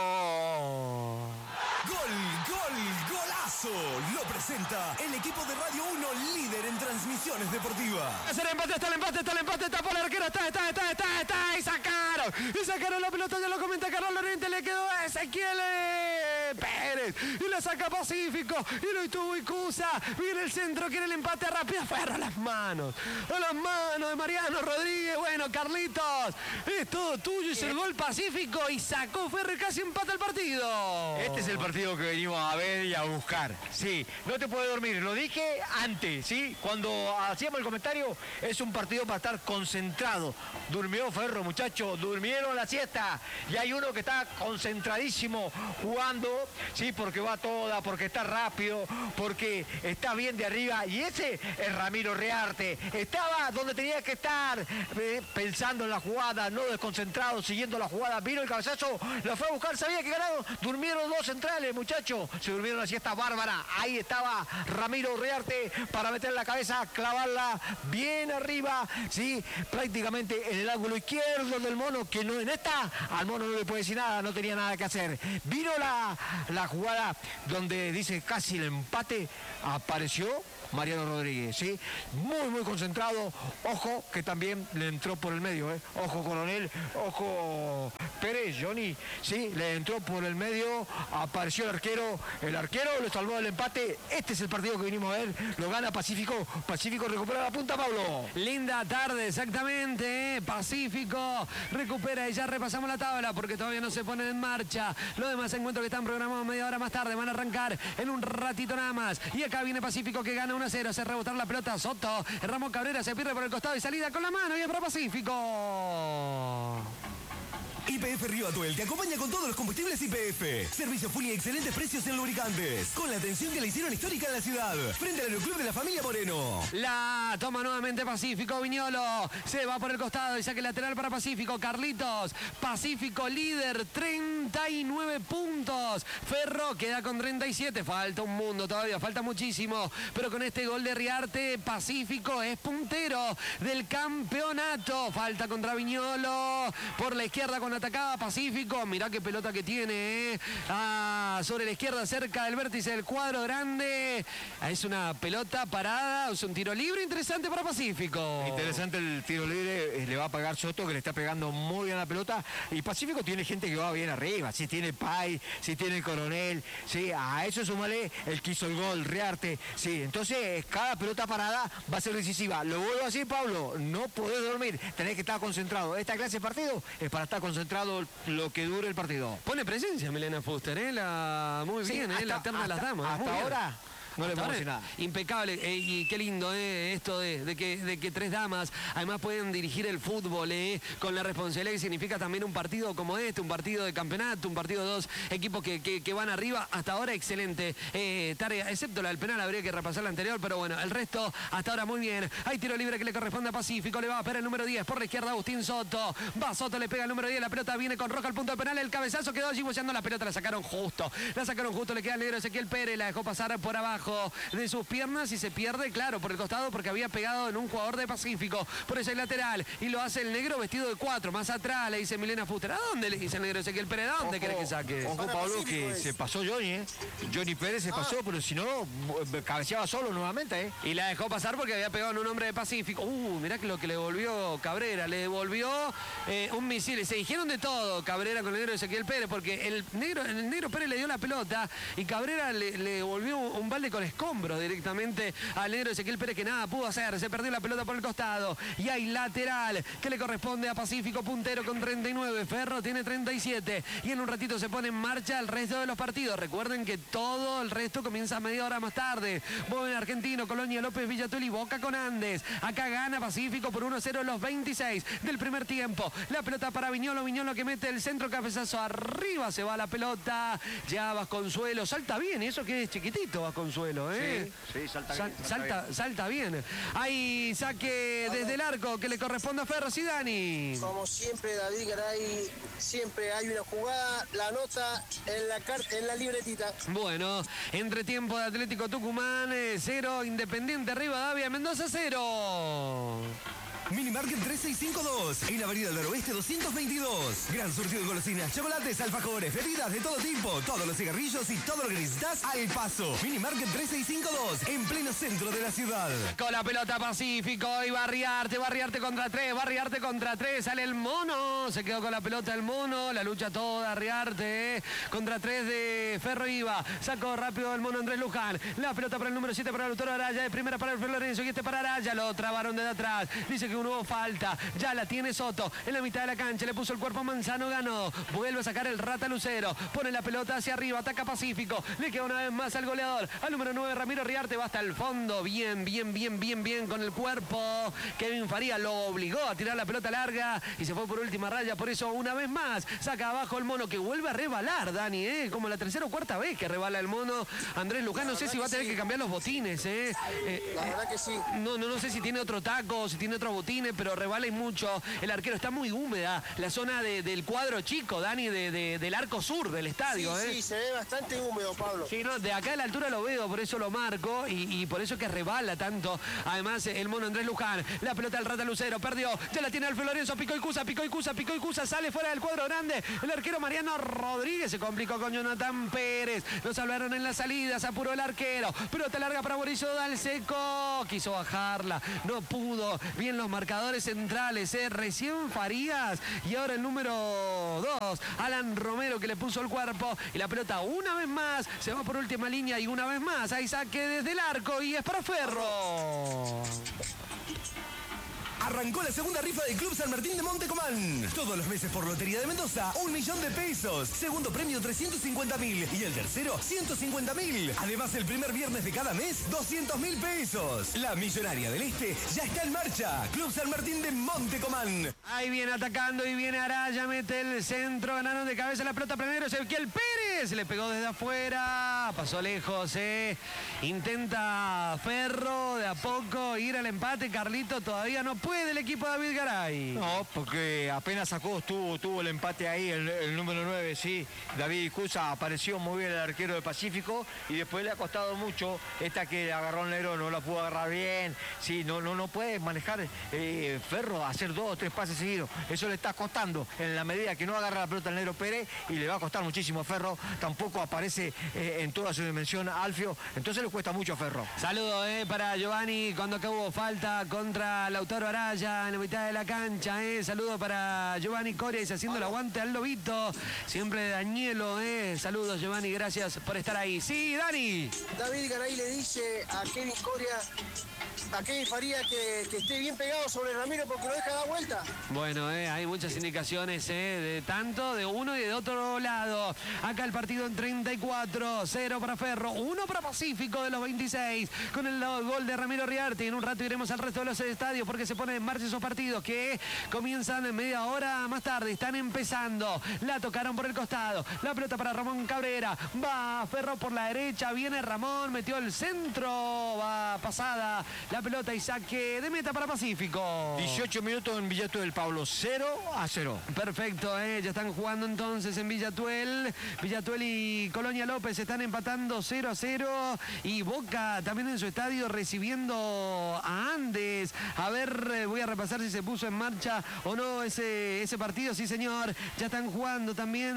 [SPEAKER 3] Gol, gol, golazo. Lo presenta el equipo de Radio uno, líder en transmisiones deportivas.
[SPEAKER 4] Es el empate, está el empate, está el empate, está por el arquero, está, está, está, está, está, y sacaron, y sacaron la pelota, ya lo comenta Carlos Lorente, le quedó a Ezequiel. Pérez. Y la saca Pacífico. Y lo tuvo Icusa. Viene el centro, quiere el empate rápido. Ferro a las manos. A las manos de Mariano Rodríguez. Bueno, Carlitos, es todo tuyo. Es el gol Pacífico. Y sacó Ferro y casi empata el partido.
[SPEAKER 5] Este es el partido que venimos a ver y a buscar. Sí, no te puedes dormir. Lo dije antes, ¿sí? Cuando hacíamos el comentario, es un partido para estar concentrado. Durmió Ferro, muchachos. Durmieron la siesta. Y hay uno que está concentradísimo jugando, sí, porque va toda, porque está rápido, porque está bien de arriba. Y ese es Ramiro Rearte. Estaba donde tenía que estar, eh, pensando en la jugada, no desconcentrado, siguiendo la jugada. Vino el cabezazo, la fue a buscar, sabía que ganaron. Durmieron dos centrales, muchachos. Se durmieron la siesta bárbara. Ahí estaba Ramiro Rearte para meter la cabeza, clavarla bien arriba, sí, prácticamente en el ángulo izquierdo del mono, que no en esta, al mono no le puede decir nada, no tenía nada que hacer. Vino la, la jugada donde dice casi el empate, apareció Mariano Rodríguez, ¿sí? Muy, muy concentrado. Ojo, que también le entró por el medio, ¿eh? Ojo, Coronel. Ojo, Pérez, Johnny. Sí, le entró por el medio. Apareció el arquero. El arquero le salvó el empate. Este es el partido que vinimos a ver. Lo gana Pacífico. Pacífico recupera la punta, Pablo.
[SPEAKER 4] Linda tarde, exactamente. ¿eh? Pacífico recupera y ya repasamos la tabla porque todavía no se ponen en marcha. Los demás encuentros que están programados media hora más tarde van a arrancar en un ratito nada más. Y acá viene Pacífico que gana uno a cero, hace rebotar la pelota Soto, Ramón Cabrera se pierde por el costado y salida con la mano y es para Pacífico.
[SPEAKER 3] Y P F Río Atuel te acompaña con todos los combustibles Y P F. Servicio full y excelentes precios en lubricantes. Con la atención que le hicieron histórica en la ciudad. Frente al Aeroclub de la familia Moreno.
[SPEAKER 4] La toma nuevamente Pacífico. Viñolo se va por el costado y saque lateral para Pacífico. Carlitos. Pacífico líder. treinta y nueve puntos. Ferro queda con treinta y siete. Falta un mundo todavía. Falta muchísimo. Pero con este gol de Riarte, Pacífico es puntero del campeonato. Falta contra Viñolo. Por la izquierda con atacaba Pacífico, mirá qué pelota que tiene, ¿eh? Ah, sobre la izquierda cerca del vértice del cuadro grande, es una pelota parada, es un tiro libre interesante para Pacífico.
[SPEAKER 5] Interesante el tiro libre, le va a pagar Soto que le está pegando muy bien la pelota y Pacífico tiene gente que va bien arriba, si tiene Pai, si tiene el Coronel, sí, a eso sumale el que hizo el gol, Riarte, sí, entonces cada pelota parada va a ser decisiva, lo vuelvo a decir Pablo, no podés dormir, tenés que estar concentrado, esta clase de partido es para estar concentrado lo que dure el partido.
[SPEAKER 4] Pone presencia Milena Fuster, ¿eh? La, muy
[SPEAKER 5] sí,
[SPEAKER 4] bien,
[SPEAKER 5] hasta,
[SPEAKER 4] ¿eh? La terna de las damas.
[SPEAKER 5] Hasta ahora no le vamos a decir nada.
[SPEAKER 4] Impecable. Eh, y qué lindo eh, esto de, de, que, de que tres damas además pueden dirigir el fútbol eh, con la responsabilidad que significa también un partido como este, un partido de campeonato, un partido de dos equipos que, que, que van arriba. Hasta ahora excelente eh, tarea, excepto la del penal, habría que repasar la anterior, pero bueno, el resto hasta ahora muy bien. Hay tiro libre que le corresponde a Pacífico, le va a esperar el número diez por la izquierda Agustín Soto. Va Soto, le pega el número diez, la pelota viene con Roja al punto de penal, el cabezazo quedó allí boceando, la pelota la sacaron justo. La sacaron justo, le queda el negro Ezequiel Pérez, la dejó pasar por abajo de sus piernas y se pierde, claro, por el costado porque había pegado en un jugador de Pacífico por ese lateral y lo hace el negro vestido de cuatro, más atrás le dice Milena Fuster. ¿A dónde le dice el negro Ezequiel Pérez? ¿A dónde querés que saque?
[SPEAKER 5] Ojo, Pablo, que se pasó Johnny, ¿eh? Johnny Pérez se pasó, ah. pero si no, cabeceaba solo nuevamente, ¿eh?
[SPEAKER 4] Y la dejó pasar porque había pegado en un hombre de Pacífico. Uh, mirá que lo que le devolvió Cabrera, le devolvió eh, un misil. Se dijeron de todo Cabrera con el negro Ezequiel Pérez porque el negro, el negro Pérez le dio la pelota y Cabrera le, le devolvió un, un balde con escombros directamente al negro Ezequiel Pérez que nada pudo hacer, se perdió la pelota por el costado y hay lateral que le corresponde a Pacífico, puntero con treinta y nueve, Ferro tiene treinta y siete y en un ratito se pone en marcha el resto de los partidos. Recuerden que todo el resto comienza media hora más tarde. Boven Argentino, Colonia López, Villatuli y Boca con Andes. Acá gana Pacífico por uno a cero los veintiséis del primer tiempo. La pelota para Viñolo, Viñolo que mete el centro, cabezazo arriba, se va la pelota, ya Vasconsuelo, salta bien, y eso que es chiquitito Vasconsuelo, ¿eh?
[SPEAKER 5] Sí, sí, salta
[SPEAKER 4] Sal,
[SPEAKER 5] bien.
[SPEAKER 4] Salta,
[SPEAKER 5] bien.
[SPEAKER 4] salta bien. Hay saque desde el arco que le corresponde a Ferro. Sí, Dani.
[SPEAKER 7] Como siempre, David Garay, siempre hay una jugada, la nota en la, en la libretita.
[SPEAKER 4] Bueno, entretiempo de Atlético Tucumán, cero, Independiente Rivadavia, Mendoza cero.
[SPEAKER 3] Minimarket tres seis cinco dos, en Avenida del Oeste doscientos veintidós. Gran surtido de golosinas, chocolates, alfajores, bebidas de todo tipo, todos los cigarrillos y todo lo que necesitas al paso. Minimarket tres seis cinco dos, en pleno centro de la ciudad.
[SPEAKER 4] Con la pelota Pacífico y Barriarte, Barriarte contra tres, Barriarte contra tres, sale el mono, se quedó con la pelota el mono, la lucha toda, Barriarte contra tres de Ferro Iba, sacó rápido el mono Andrés Luján, la pelota para el número siete para el autor Araya, de primera para el Fer Lorenzo y este para Araya, lo trabaron desde atrás, dice que no hubo falta, ya la tiene Soto, en la mitad de la cancha, le puso el cuerpo a Manzano, ganó, vuelve a sacar el Rata Lucero, pone la pelota hacia arriba, ataca Pacífico, le queda una vez más al goleador, al número nueve Ramiro Riarte, va hasta el fondo, bien, bien, bien, bien, bien con el cuerpo, Kevin Faría lo obligó a tirar la pelota larga y se fue por última raya, por eso una vez más, saca abajo el mono que vuelve a rebalar, Dani, ¿eh? Como la tercera o cuarta vez que rebala el mono, Andrés Luján, no sé si va a tener que cambiar los botines, ¿eh? eh
[SPEAKER 7] la verdad que sí.
[SPEAKER 4] No, no, no sé si tiene otro taco, si tiene otros botines, pero rebala y mucho. El arquero está muy húmeda. La zona de, del cuadro chico, Dani, de, de, del arco sur del estadio.
[SPEAKER 7] Sí,
[SPEAKER 4] ¿eh?
[SPEAKER 7] sí, se ve bastante húmedo, Pablo.
[SPEAKER 4] Sí, no, de acá a la altura lo veo, por eso lo marco y, y por eso que rebala tanto. Además, el mono Andrés Luján, la pelota del Rata Lucero, perdió. Ya la tiene Alfredo Lorenzo, picó y Cusa, picó y Cusa, picó y Cusa, sale fuera del cuadro grande. El arquero Mariano Rodríguez se complicó con Jonathan Pérez. Lo salvaron en la salida, se apuró el arquero. Pelota larga para Mauricio Dalseco. Quiso bajarla, no pudo. Bien los marcadores centrales, ¿eh? Recién Farías y ahora el número dos, Alan Romero, que le puso el cuerpo. Y la pelota una vez más se va por última línea y una vez más hay saque desde el arco y es para Ferro.
[SPEAKER 3] Arrancó la segunda rifa del Club San Martín de Montecomán. Todos los meses por Lotería de Mendoza, un millón de pesos. Segundo premio, trescientos cincuenta mil. Y el tercero, ciento cincuenta mil. Además, el primer viernes de cada mes, doscientos mil pesos. La Millonaria del Este ya está en marcha. Club San Martín de Montecomán.
[SPEAKER 4] Ahí viene atacando y viene Araya, mete el centro, ganaron de cabeza la pelota primero. Ezequiel Pérez le pegó desde afuera, pasó lejos, eh. Intenta Ferro de a poco ir al empate. Carlito todavía no puede el equipo de David Garay.
[SPEAKER 5] No, porque apenas sacó, tuvo, tuvo el empate ahí, el, el número nueve, sí. David Cusa apareció muy bien el arquero de Pacífico y después le ha costado mucho. Esta que agarró el negro no la pudo agarrar bien. Sí, no, no, no puede manejar eh, Ferro, hacer dos o tres pases seguidos. Eso le está costando en la medida que no agarra la pelota el negro Pérez y le va a costar muchísimo a Ferro. Tampoco aparece eh, en toda su dimensión Alfio, entonces le cuesta mucho a Ferro.
[SPEAKER 4] Saludo eh, para Giovanni cuando acá hubo falta contra Lautaro Araya en la mitad de la cancha, eh. Saludo para Giovanni Corias haciendo el aguante al lobito. Siempre Danielo, eh. Saludos, Giovanni, gracias por estar ahí. Sí, Dani.
[SPEAKER 7] David Garay le dice a Kevin Coria, a Kevin Faría que, que esté bien pegado sobre Ramiro porque lo deja dar vuelta.
[SPEAKER 4] Bueno, eh, hay muchas indicaciones, eh, de tanto de uno y de otro lado. Acá el partido en treinta y cuatro, cero para Ferro, uno para Pacífico de los veintiséis, con el gol de Ramiro Riarte. En un rato iremos al resto de los estadios porque se ponen en marcha esos partidos que comienzan media hora más tarde, están empezando. La tocaron por el costado, la pelota para Ramón Cabrera, va Ferro por la derecha, viene Ramón, metió el centro, va pasada la pelota y saque de meta para Pacífico.
[SPEAKER 5] dieciocho minutos en Villatuel, Pablo, cero a cero.
[SPEAKER 4] Perfecto, eh, ya están jugando entonces en Villatuel. Villatuel y Colonia López están empatando cero a cero y Boca también en su estadio recibiendo a Andes. A ver, eh, voy a repasar si se puso en marcha o no ese, ese partido. Sí, señor, ya están jugando también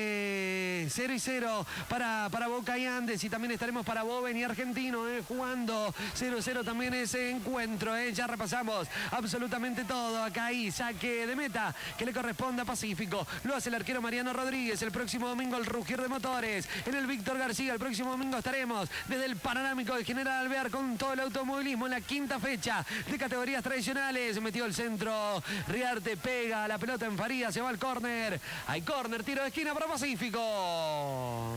[SPEAKER 4] eh, cero y cero para, para Boca y Andes y también estaremos para Boven y Argentino eh, jugando cero a cero también ese encuentro. Eh. Ya repasamos absolutamente todo acá ahí. Saque de meta que le corresponde a Pacífico. Lo hace el arquero Mariano Rodríguez. El próximo domingo el Rugir de Motores en el Víctor García. El próximo domingo estaremos desde el Panorámico de General Alvear con todo el automovilismo en la quinta fecha de categorías tradicionales. Metió el centro. Riarte pega la pelota en Faría. Se va al córner. Hay córner, tiro de esquina para Pacífico.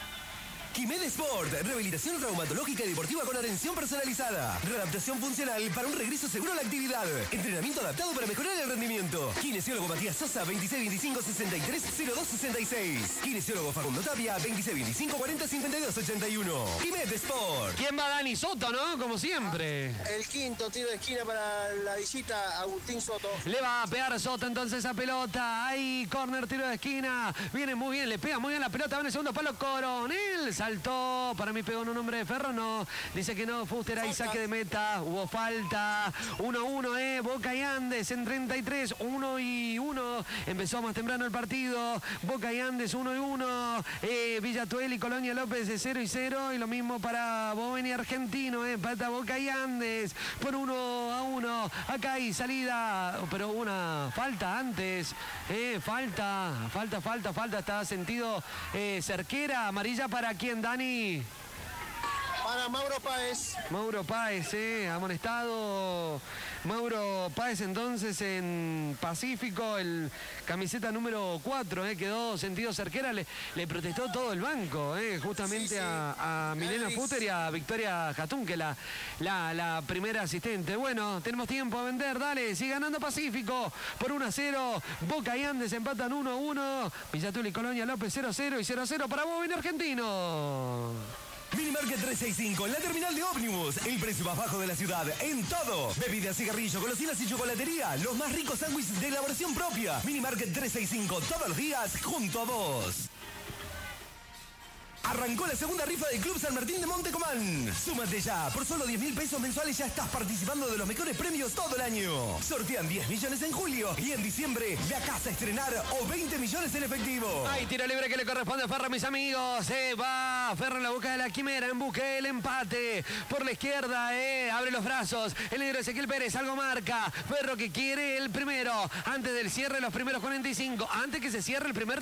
[SPEAKER 3] Quimed Sport, rehabilitación traumatológica y deportiva con atención personalizada. Readaptación funcional para un regreso seguro a la actividad. Entrenamiento adaptado para mejorar el rendimiento. Kinesiólogo Matías Sosa, veintiséis veinticinco sesenta y tres cero dos sesenta y seis. Kinesiólogo Facundo Tapia, veintiséis veinticinco cuarenta cincuenta y dos ochenta y uno. Quimed Sport.
[SPEAKER 4] ¿Quién va? Dani Soto, ¿no? Como siempre.
[SPEAKER 7] El quinto tiro de esquina para la visita, Agustín Soto.
[SPEAKER 4] Le va a pegar Soto entonces a pelota. Ahí, córner, tiro de esquina. Viene muy bien, le pega muy bien la pelota. Va en el segundo palo Coronel. saltó. Para mí pegó en un hombre de Ferro, no. Dice que no, Fuster ahí saque de meta. Hubo falta. uno a uno, eh. Boca y Andes en treinta y tres. uno y uno. Empezó más temprano el partido. Boca y Andes uno y uno. Eh, Villatuel y Colonia López de cero y cero. Y lo mismo para Bowen y Argentino, eh. Pata Boca y Andes por uno a uno. Acá hay salida. Pero una falta antes. Eh, falta. Falta, falta, falta. Está sentido eh, Cerquera. Amarilla para quién, Dani.
[SPEAKER 7] Para Mauro Páez.
[SPEAKER 4] Mauro Páez, eh, amonestado. Mauro Páez entonces en Pacífico, el camiseta número cuatro, eh, quedó sentido Cerquera, le, le protestó todo el banco, eh, justamente sí, sí. a, a Milena Fuster y a Victoria Jatún, que la, la, la primera asistente. Bueno, tenemos tiempo a vender, dale, sigue ganando Pacífico por uno a cero. Boca y Andes empatan uno a uno. Villatuel y Colonia López cero a cero y cero a cero para Bowen Argentino.
[SPEAKER 3] Minimarket trescientos sesenta y cinco, la terminal de ómnibus. El precio más bajo de la ciudad en todo. Bebidas, cigarrillos, golosinas y chocolatería. Los más ricos sándwiches de elaboración propia. Minimarket trescientos sesenta y cinco, todos los días junto a vos. Arrancó la segunda rifa del Club San Martín de Montecomán. Súmate ya. Por solo diez mil pesos mensuales ya estás participando de los mejores premios todo el año. Sortean diez millones en julio y en diciembre la casa a estrenar o veinte millones en efectivo.
[SPEAKER 4] Hay tiro libre que le corresponde a Ferro, mis amigos. Se eh, va Ferro en la boca de la quimera en busca del empate. Por la izquierda, eh, abre los brazos. El negro Ezequiel Pérez, algo marca. Ferro que quiere el primero. Antes del cierre, los primeros cuarenta y cinco. Antes que se cierre el primer